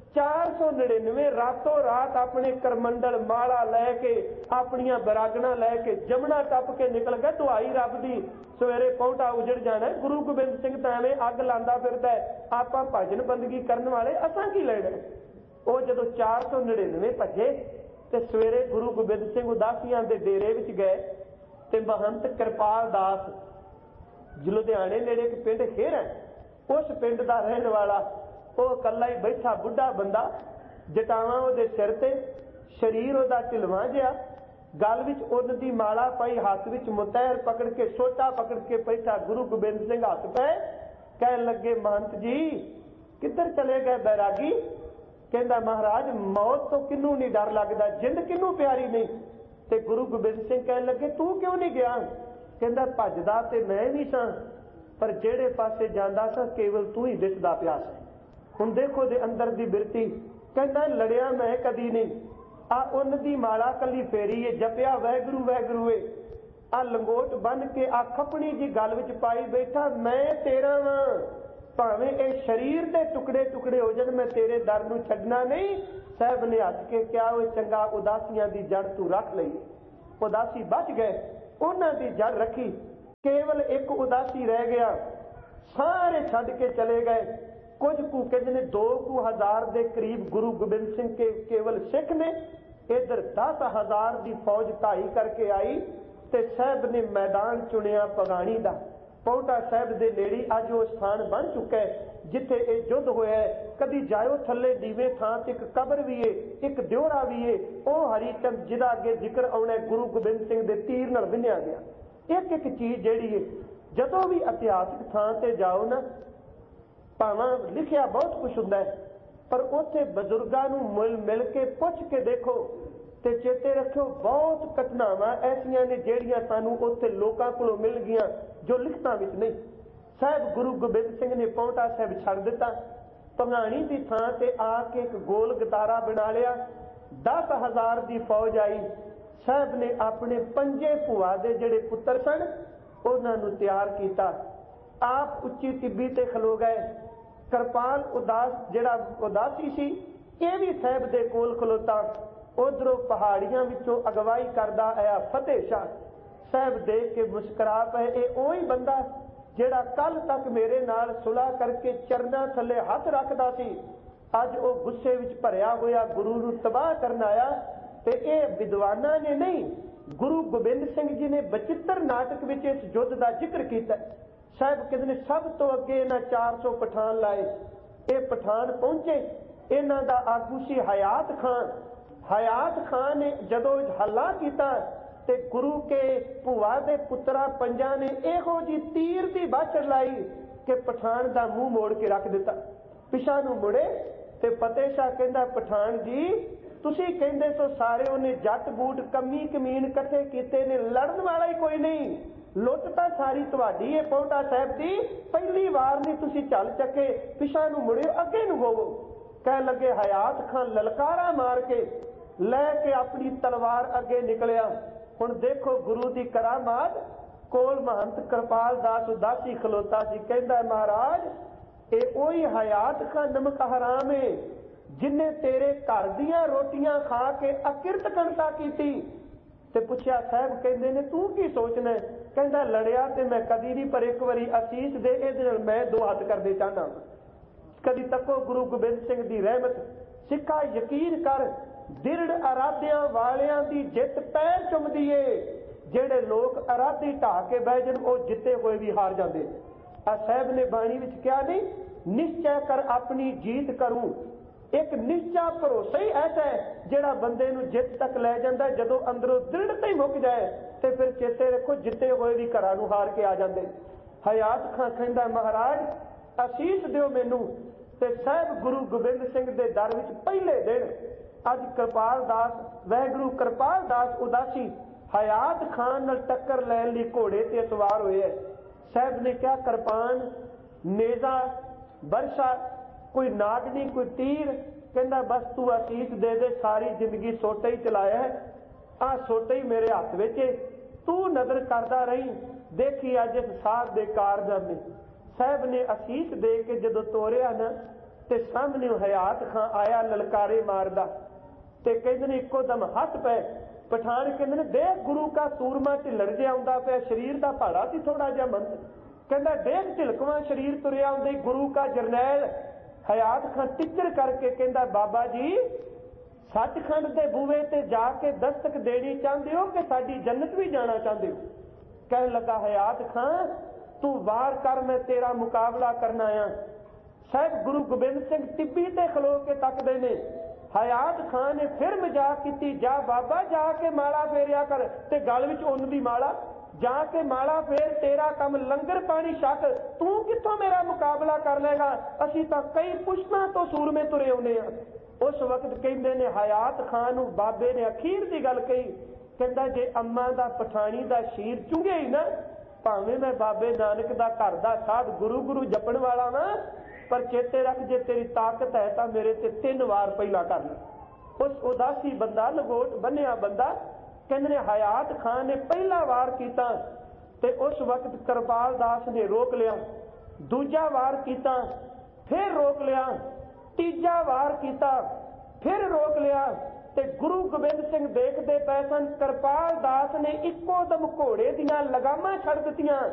499 रातों रात अपने करमंडल माला लैके अपनियां बरागना लैके जमुना टप के निकल गए। दुआई रब दी सवेरे पौंटा उजड़ जाना। गुरु गोबिंद सिंह तां एवें अग लांदा फिरदा है, आपां भजन बंदगी करन वाले असां की लेना। वो जदों 499 भजे ते सवेरे गुरु गोबिंद सिंह उदासियां दे डेरे विच गए ते महंत कृपाल दास लुधियाणे नेड़े एक पिंड खेर है, उस पिंड का रहने वाला वो कला ही बैठा बुढ़ा बंदा, जटावां उहदे सिर ते, शरीर उहदा ढिलवां जिहा, गल विच उन्न दी माला पाई, हाथ विच मुतैर पकड़ के सोटा पकड़ के बैठा। गुरु गोबिंद सिंह हथ पे कहन लगे महंत जी किधर चले गए बैरागी? कहंदा महाराज मौत तो किनू नहीं डर लगदा, जिंद किनू प्यारी नहीं। ते गुरु गोबिंद सिंह कहन लगे तू क्यों नहीं गया? कहंदा भजदा ते मैं भी सां, पर जेड़े पासे जांदा सां केवल तू ही दिसदा पिया सी। हुण देखो दे अंदर दी बिरती। कहंदा लड़िया मैं कदी नहीं, आ उन्न दी माला कली फेरी है, जपिया वैगुरू वैगुरू है, आ लंगोट बन के आ खपनी जी गल विच पाई बैठा, मैं तेरा वां, ਭਾਵੇਂ ਇਹ ਸਰੀਰ ਦੇ ਟੁਕੜੇ ਟੁਕੜੇ ਹੋ ਜਾਣ, ਮੈਂ ਤੇਰੇ ਦਰ ਨੂੰ ਛੱਡਣਾ ਨਹੀਂ। ਸਾਹਿਬ ਨੇ ਹੱਸ ਕੇ ਕਿਹਾ, ਉਹ ਚੰਗਾ, ਉਦਾਸੀਆਂ ਦੀ ਜੜ ਤੂੰ ਰੱਖ ਲਈ। ਉਦਾਸੀ ਬਚ ਗਏ, ਉਹਨਾਂ ਦੀ ਜੜ ਰੱਖੀ। ਕੇਵਲ ਇੱਕ ਉਦਾਸੀ ਰਹਿ ਗਿਆ, ਸਾਰੇ ਛੱਡ ਕੇ ਚਲੇ ਗਏ। ਕੁਝ ਕੁ ਕਹਿੰਦੇ ਨੇ 2,000 ਦੇ ਕਰੀਬ ਗੁਰੂ ਗੋਬਿੰਦ ਸਿੰਘ ਕੇ ਕੇਵਲ ਸਿੱਖ ਨੇ। ਇਧਰ 10,000 ਦੀ ਫੌਜ ਢਾਈ ਕਰਕੇ ਆਈ ਤੇ ਸਾਹਿਬ ਨੇ ਮੈਦਾਨ ਚੁਣਿਆ ਭਗਾਣੀ ਦਾ। ਪੌਂਟਾ ਸਾਹਿਬ ਦੇ ਨੇੜੇ ਅੱਜ ਉਹ ਸਥਾਨ ਬਣ ਚੁੱਕਾ ਹੈ ਜਿੱਥੇ ਇਹ ਯੁੱਧ ਹੋਇਆ ਹੈ। ਕਦੀ ਜਾਇਓ ਥੱਲੇ ਨੀਵੇਂ ਥਾਂ ਤੇ ਇੱਕ ਕਬਰ ਵੀ ਏ, ਇੱਕ ਦਿਉਰਾ ਵੀ ਏ। ਉਹ ਹਰੀਚੰਦ ਜਿਹਦਾ ਅੱਗੇ ਜ਼ਿਕਰ ਆਉਣਾ, ਗੁਰੂ ਗੋਬਿੰਦ ਸਿੰਘ ਦੇ ਤੀਰ ਨਾਲ ਵਿੰਨਿਆ ਗਿਆ। ਇੱਕ ਇੱਕ ਚੀਜ਼ ਜਿਹੜੀ ਏ, ਜਦੋਂ ਵੀ ਇਤਿਹਾਸਿਕ ਥਾਂ ਤੇ ਜਾਓ ਨਾ, ਭਾਵੇਂ ਲਿਖਿਆ ਬਹੁਤ ਕੁਛ ਹੁੰਦਾ ਹੈ, ਪਰ ਉੱਥੇ ਬਜ਼ੁਰਗਾਂ ਨੂੰ ਮਿਲ ਕੇ ਪੁੱਛ ਕੇ ਦੇਖੋ ਤੇ ਚੇਤੇ ਰੱਖਿਓ, ਬਹੁਤ ਘਟਨਾਵਾਂ ਐਸੀਆਂ ਨੇ ਜਿਹੜੀਆਂ ਸਾਨੂੰ ਉੱਥੇ ਲੋਕਾਂ ਕੋਲੋਂ ਮਿਲ ਗਈਆਂ ਜੋ ਲਿਖਤਾਂ ਵਿੱਚ ਨਹੀਂ। ਸਾਹਿਬ ਗੁਰੂ ਗੋਬਿੰਦ ਸਿੰਘ ਨੇ ਪੌਂਟਾ ਸਾਹਿਬ ਛੱਡ ਦਿੱਤਾ। ਭੰਗਾਣੀ ਦੀ ਥਾਂ ਤੇ ਆ ਕੇ ਇੱਕ ਗੋਲ ਗਤਾਰਾ ਬਣਾ ਲਿਆ। 10,000 ਦੀ ਫੌਜ ਆਈ। ਸਾਹਿਬ ਨੇ ਆਪਣੇ 5 ਭੂਆ ਦੇ ਜਿਹੜੇ ਪੁੱਤਰ ਸਨ ਉਹਨਾਂ ਨੂੰ ਤਿਆਰ ਕੀਤਾ। ਆਪ ਉੱਚੀ ਟਿੱਬੀ ਤੇ ਖਲੋ ਗਏ। ਕਿਰਪਾਲ ਜਿਹੜਾ ਉਦਾਸੀ ਸੀ, ਇਹ ਵੀ ਸਾਹਿਬ ਦੇ ਕੋਲ ਖਲੋਤਾ। ਉਧਰੋਂ ਪਹਾੜੀਆਂ ਵਿੱਚੋਂ ਅਗਵਾਈ ਕਰਦਾ ਆਇਆ ਫਤਿਹ ਸ਼ਾਹ। ਸਾਹਿਬ ਦੇਖ ਕੇ ਮੁਸਕਰਾ ਪਏ, ਇਹ ਉਹੀ ਬੰਦਾ ਜਿਹੜਾ ਕੱਲ ਤੱਕ ਮੇਰੇ ਨਾਲ ਸੁਲਾਹ ਕਰਕੇ ਚਰਨਾਂ ਥੱਲੇ ਹੱਥ ਰੱਖਦਾ ਸੀ। ਅੱਜ ਉਹ ਗੁੱਸੇ ਵਿੱਚ ਭਰਿਆ ਹੋਇਆ ਗੁਰੂ ਨੂੰ ਤਬਾਹ ਕਰਨ ਆਇਆ। ਤੇ ਇਹ ਵਿਦਵਾਨਾਂ ਨੇ ਨਹੀਂ, ਗੁਰੂ ਗੋਬਿੰਦ ਸਿੰਘ ਜੀ ਨੇ ਬਚਿੱਤਰ ਨਾਟਕ ਵਿੱਚ ਇਸ ਯੁੱਧ ਦਾ ਜ਼ਿਕਰ ਕੀਤਾ। ਸਾਹਿਬ ਕਹਿੰਦੇ ਨੇ ਸਭ ਤੋਂ ਅੱਗੇ ਇਹਨਾਂ 400 ਪਠਾਨ ਲਾਏ। ਇਹ ਪਠਾਨ ਪਹੁੰਚੇ, ਇਹਨਾਂ ਦਾ ਆਗੂ ਸੀ ਹਯਾਤ ਖਾਨ। ਹਯਾਤ ਖਾਨ ਨੇ ਜਦੋਂ ਹੱਲਾ ਕੀਤਾ ਤੇ ਗੁਰੂ ਕੇ ਭੂਆ ਦੇ ਪੁੱਤਰਾਂ ਪੰਜਾਂ ਨੇ ਇਹੋ ਜੀ ਤੀਰ ਦੀ ਬਾਛੜ ਲਾਈ ਕਿ ਪਠਾਨ ਦਾ ਮੂੰਹ ਮੋੜ ਕੇ ਰੱਖ ਦਿੱਤਾ। ਪਿਛਾ ਨੂੰ ਮੁੜੇ ਤੇ ਫਤਿਹ ਸ਼ਾਹ ਕਹਿੰਦਾ, ਪਠਾਨ ਜੀ ਤੁਸੀਂ ਕਹਿੰਦੇ ਸੋ ਸਾਰੇ ਉਹਨੇ ਜੱਟ ਬੂਟ ਕਮੀ ਕਮੀਨ ਇਕੱਠੇ ਕੀਤੇ ਨੇ, ਲੜਨ ਵਾਲਾ ਹੀ ਕੋਈ ਨਹੀਂ। ਲੁੱਟ ਤਾਂ ਸਾਰੀ ਤੁਹਾਡੀ ਹੈ ਪੌਂਟਾ ਸਾਹਿਬ ਦੀ, ਪਹਿਲੀ ਵਾਰ ਨਹੀਂ ਤੁਸੀਂ ਚੱਲ ਚੱਕੇ। ਪਿਛਾ ਨੂੰ ਮੁੜਿਓ, ਅੱਗੇ ਨੂੰ ਹੋਵੋ। ਕਹਿ ਲੱਗੇ ਹਯਾਤ ਖਾਨ ਲਲਕਾਰਾ ਮਾਰ ਕੇ ਲੈ ਕੇ ਆਪਣੀ ਤਲਵਾਰ ਅੱਗੇ ਨਿਕਲਿਆ। ਹੁਣ ਦੇਖੋ ਗੁਰੂ ਦੀ ਕਰਾਮਾਤ। ਕੋਲ ਮਹੰਤ ਕਿਰਪਾਲ ਦਾਸ ਉਦਾਸੀ ਖਲੋਤਾ ਸੀ। ਕਹਿੰਦਾ, ਮਹਾਰਾਜ ਇਹ ਉਹੀ ਹਯਾਤ ਖਾਨ ਨਮਕ ਹਰਾਮ ਏ ਜਿਨੇ ਤੇਰੇ ਘਰ ਦੀਆਂ ਰੋਟੀਆਂ ਖਾ ਕੇ ਅਕਿਰਤ ਕੰਤਾ ਕੀਤੀ। ਤੇ ਪੁੱਛਿਆ, ਸਾਹਿਬ ਕਹਿੰਦੇ ਨੇ ਤੂੰ ਕੀ ਸੋਚਣਾ? ਕਹਿੰਦਾ, ਲੜਿਆ ਤੇ ਮੈਂ ਕਦੀ ਨਹੀਂ, ਪਰ ਇੱਕ ਵਾਰੀ ਅਸੀਸ ਦੇ, ਇਹਦੇ ਨਾਲ ਮੈਂ 2 ਹੱਥ ਕਰਦੇ ਚਾਹਨਾ। ਕਦੀ ਤੱਕੋ ਗੁਰੂ ਗੋਬਿੰਦ ਸਿੰਘ ਦੀ ਰਹਿਮਤ। ਸਿੱਖਾ ਯਕੀਨ ਕਰ, ਦਿਰੜ ਅਰਾਧਿਆਂ ਵਾਲਿਆਂ ਦੀ ਜਿੱਤ ਪੈਰ ਚੁੰਮਦੀ ਏ। ਜਿਹੜੇ ਲੋਕ ਅਰਾਧੀ ਢਾ ਕੇ ਬਹਿ ਜਾਣ ਉਹ ਜਿੱਤੇ ਹੋਏ ਵੀ ਹਾਰ ਜਾਂਦੇ। ਆ ਸਾਹਿਬ ਨੇ ਬਾਣੀ ਵਿੱਚ ਕਿਹਾ ਨਹੀਂ, ਨਿਸ਼ਚੈ ਕਰ ਆਪਣੀ ਜੀਤ ਕਰੂੰ। ਇੱਕ ਨਿਸ਼ਚਾ ਭਰੋਸਾ ਹੀ ਐਸਾ ਹੈ ਜਿਹੜਾ ਬੰਦੇ ਨੂੰ ਜਿੱਤ ਤੱਕ ਲੈ ਜਾਂਦਾ। ਜਦੋਂ ਅੰਦਰੋਂ ਦ੍ਰਿੜਤਾ ਹੀ ਮੁੱਕ ਜਾਏ ਤੇ ਫਿਰ ਚੇਤੇ ਰੱਖੋ ਜਿੱਤੇ ਹੋਏ ਵੀ ਘਰਾਂ ਨੂੰ ਹਾਰ ਕੇ ਆ ਜਾਂਦੇ। ਹਯਾਤ ਖਾਨ ਕਹਿੰਦਾ, ਮਹਾਰਾਜ ਅਸੀਸ ਦਿਓ ਮੈਨੂੰ। ਤੇ ਸਾਹਿਬ ਗੁਰੂ ਗੋਬਿੰਦ ਸਿੰਘ ਦੇ ਦਰ ਵਿੱਚ ਪਹਿਲੇ ਦਿਨ ਅੱਜ ਕਿਰਪਾਲ ਦਾਸ, ਵਾਹਿਗੁਰੂ ਕਿਰਪਾਲ ਦਾਸ ਉਦਾਸੀ ਹਯਾਤ ਖਾਨ ਨਾਲ ਟੱਕਰ ਲੈਣ ਲਈ ਘੋੜੇ ਤੇ ਸਵਾਰ ਹੋਏ ਹੈ। ਸਾਹਿਬ ਨੇ ਕਿਹਾ, ਕਿਰਪਾਨ, ਨੇਜ਼ਾ, ਬਰਸ਼ਾ, ਕੋਈ ਨਾਗਨੀ, ਕੋਈ ਤੀਰ। ਕਹਿੰਦਾ, ਬਸ ਤੂੰ ਅਸੀਸ ਦੇ ਦੇ, ਸਾਰੀ ਜ਼ਿੰਦਗੀ ਸੋਟਾ ਹੀ ਚਲਾਇਆ ਹੈ, ਆਹ ਸੋਟਾ ਹੀ ਮੇਰੇ ਹੱਥ ਵਿੱਚ ਏ, ਤੂੰ ਨਜ਼ਰ ਕਰਦਾ ਰਹੀ, ਦੇਖੀ ਅੱਜ ਇਸ ਸਾਧ ਦੇ ਕਾਰਨਾਮੇ। ਸਾਹਿਬ ਨੇ ਅਸੀਸ ਦੇ ਕੇ ਜਦੋਂ ਤੋਰਿਆ ਨਾ ਤੇ ਸਾਹਮਣੇ ਹਯਾਤ ਖਾਨ ਆਇਆ ਲਲਕਾਰੇ ਮਾਰਦਾ। ਤੇ ਕਹਿੰਦੇ ਨੇ ਇੱਕੋ ਦਮ ਹੱਥ ਪਏ। ਪਠਾਨ ਕਹਿੰਦੇ ਨੇ, ਦੇਖ ਗੁਰੂ ਕਾ ਸੂਰਮਾ ਢਿੱਲੜ ਜਿਹਾ ਆਉਂਦਾ ਪਿਆ, ਸਰੀਰ ਦਾ ਭਾੜਾ ਸੀ ਥੋੜਾ ਜਿਹਾ ਮੰਦ। ਕਹਿੰਦਾ, ਦੇਖ ਢਿਲਕਵਾਂ ਸਰੀਰ ਤੁਰਿਆ ਆਉਂਦੇ, ਗੁਰੂ ਕਾ ਜਰਨੈਲ। ਹਯਾਤ ਖਾਨ ਟਿੱਚਰ ਕਰਕੇ ਕਹਿੰਦਾ, ਬਾਬਾ ਜੀ ਸੱਚਖੰਡ ਦੇ ਬੂਹੇ ਤੇ ਜਾ ਕੇ ਦਸਤਕ ਦੇਣੀ ਚਾਹੁੰਦੇ ਹੋ ਕਿ ਸਾਡੀ ਜੰਨਤ ਵੀ ਜਾਣਾ ਚਾਹੁੰਦੇ ਹੋ? ਕਹਿਣ ਲੱਗਾ, ਹਯਾਤ ਖਾਨ ਤੂੰ ਵਾਰ ਕਰ, ਮੈਂ ਤੇਰਾ ਮੁਕਾਬਲਾ ਕਰਨਾ ਆ। ਸਾਹਿਬ ਗੁਰੂ ਗੋਬਿੰਦ ਸਿੰਘ ਟਿੱਬੀ ਤੇ ਖਲੋ ਕੇ ਤੱਕਦੇ ਨੇ। ਹਯਾਤ ਖਾਨ ਨੇ ਫਿਰ ਮਜ਼ਾਕ ਕੀਤੀ, ਜਾ ਬਾਬਾ ਜਾ ਕੇ ਮਾਲਾ ਫੇਰਿਆ ਕਰ। ਤੇ ਗਲ ਵਿੱਚ ਉੱਨ ਦੀ ਮਾਲਾ, ਜਾ ਕੇ ਮਾਲਾ ਫੇਰ, ਤੇਰਾ ਕੰਮ ਲੰਗਰ ਪਾਣੀ ਛਕ, ਤੂੰ ਕਿੱਥੋਂ ਮੇਰਾ ਮੁਕਾਬਲਾ ਕਰ ਲੇਗਾ? ਅਸੀਂ ਤਾਂ ਕਈ ਪੁਸ਼ਤਾਂ ਤੋਂ ਸੂਰਮੇ ਤੁਰੇ ਆਉਂਦੇ ਆ। ਉਸ ਵਕਤ ਕਹਿੰਦੇ ਨੇ ਹਯਾਤ ਖਾਨ ਨੂੰ ਬਾਬੇ ਨੇ ਅਖੀਰ ਦੀ ਗੱਲ ਕਹੀ। ਕਹਿੰਦਾ, ਜੇ ਅੰਮਾ ਦਾ ਪਠਾਣੀ ਦਾ ਸ਼ੀਰ ਚੁੰਘਿਆ ਹੀ ਨਾ, ਭਾਵੇਂ ਮੈਂ ਬਾਬੇ ਨਾਨਕ ਦਾ ਘਰ ਦਾ ਸਾਧ ਗੁਰੂ ਗੁਰੂ ਜਪਣ ਵਾਲਾ ਵਾਂ, ਪਰ ਚੇਤੇ ਰੱਖ ਜੇ ਤੇਰੀ ਤਾਕਤ ਹੈ ਤਾਂ ਮੇਰੇ ਤੇ 3 ਵਾਰ ਪਹਿਲਾਂ ਕਰ ਲੈ। ਉਸ ਉਦਾਸੀ ਬੰਦਾ, ਲਗੋਟ ਬੰਨਿਆ ਬੰਦਾ, ਕਹਿੰਦੇ ਨੇ ਹਯਾਤ ਖਾਨ ਨੇ ਪਹਿਲਾ ਵਾਰ ਕੀਤਾ ਤੇ ਉਸ ਵਕਤ ਕਿਰਪਾਲ ਦਾਸ ਨੇ ਰੋਕ ਲਿਆ। ਦੂਜਾ ਵਾਰ ਕੀਤਾ, ਫਿਰ ਰੋਕ ਲਿਆ, ਤੀਜਾ ਵਾਰ ਕੀਤਾ, ਫਿਰ ਰੋਕ ਲਿਆ। ਤੇ ਗੁਰੂ ਗੋਬਿੰਦ ਸਿੰਘ ਦੇਖਦੇ ਪਏ ਸਨ, ਕਿਰਪਾਲ ਦਾਸ ਨੇ ਇੱਕੋ ਦਮ ਘੋੜੇ ਦੀਆਂ ਲਗਾਮਾਂ ਛੱਡ ਦਿੱਤੀਆਂ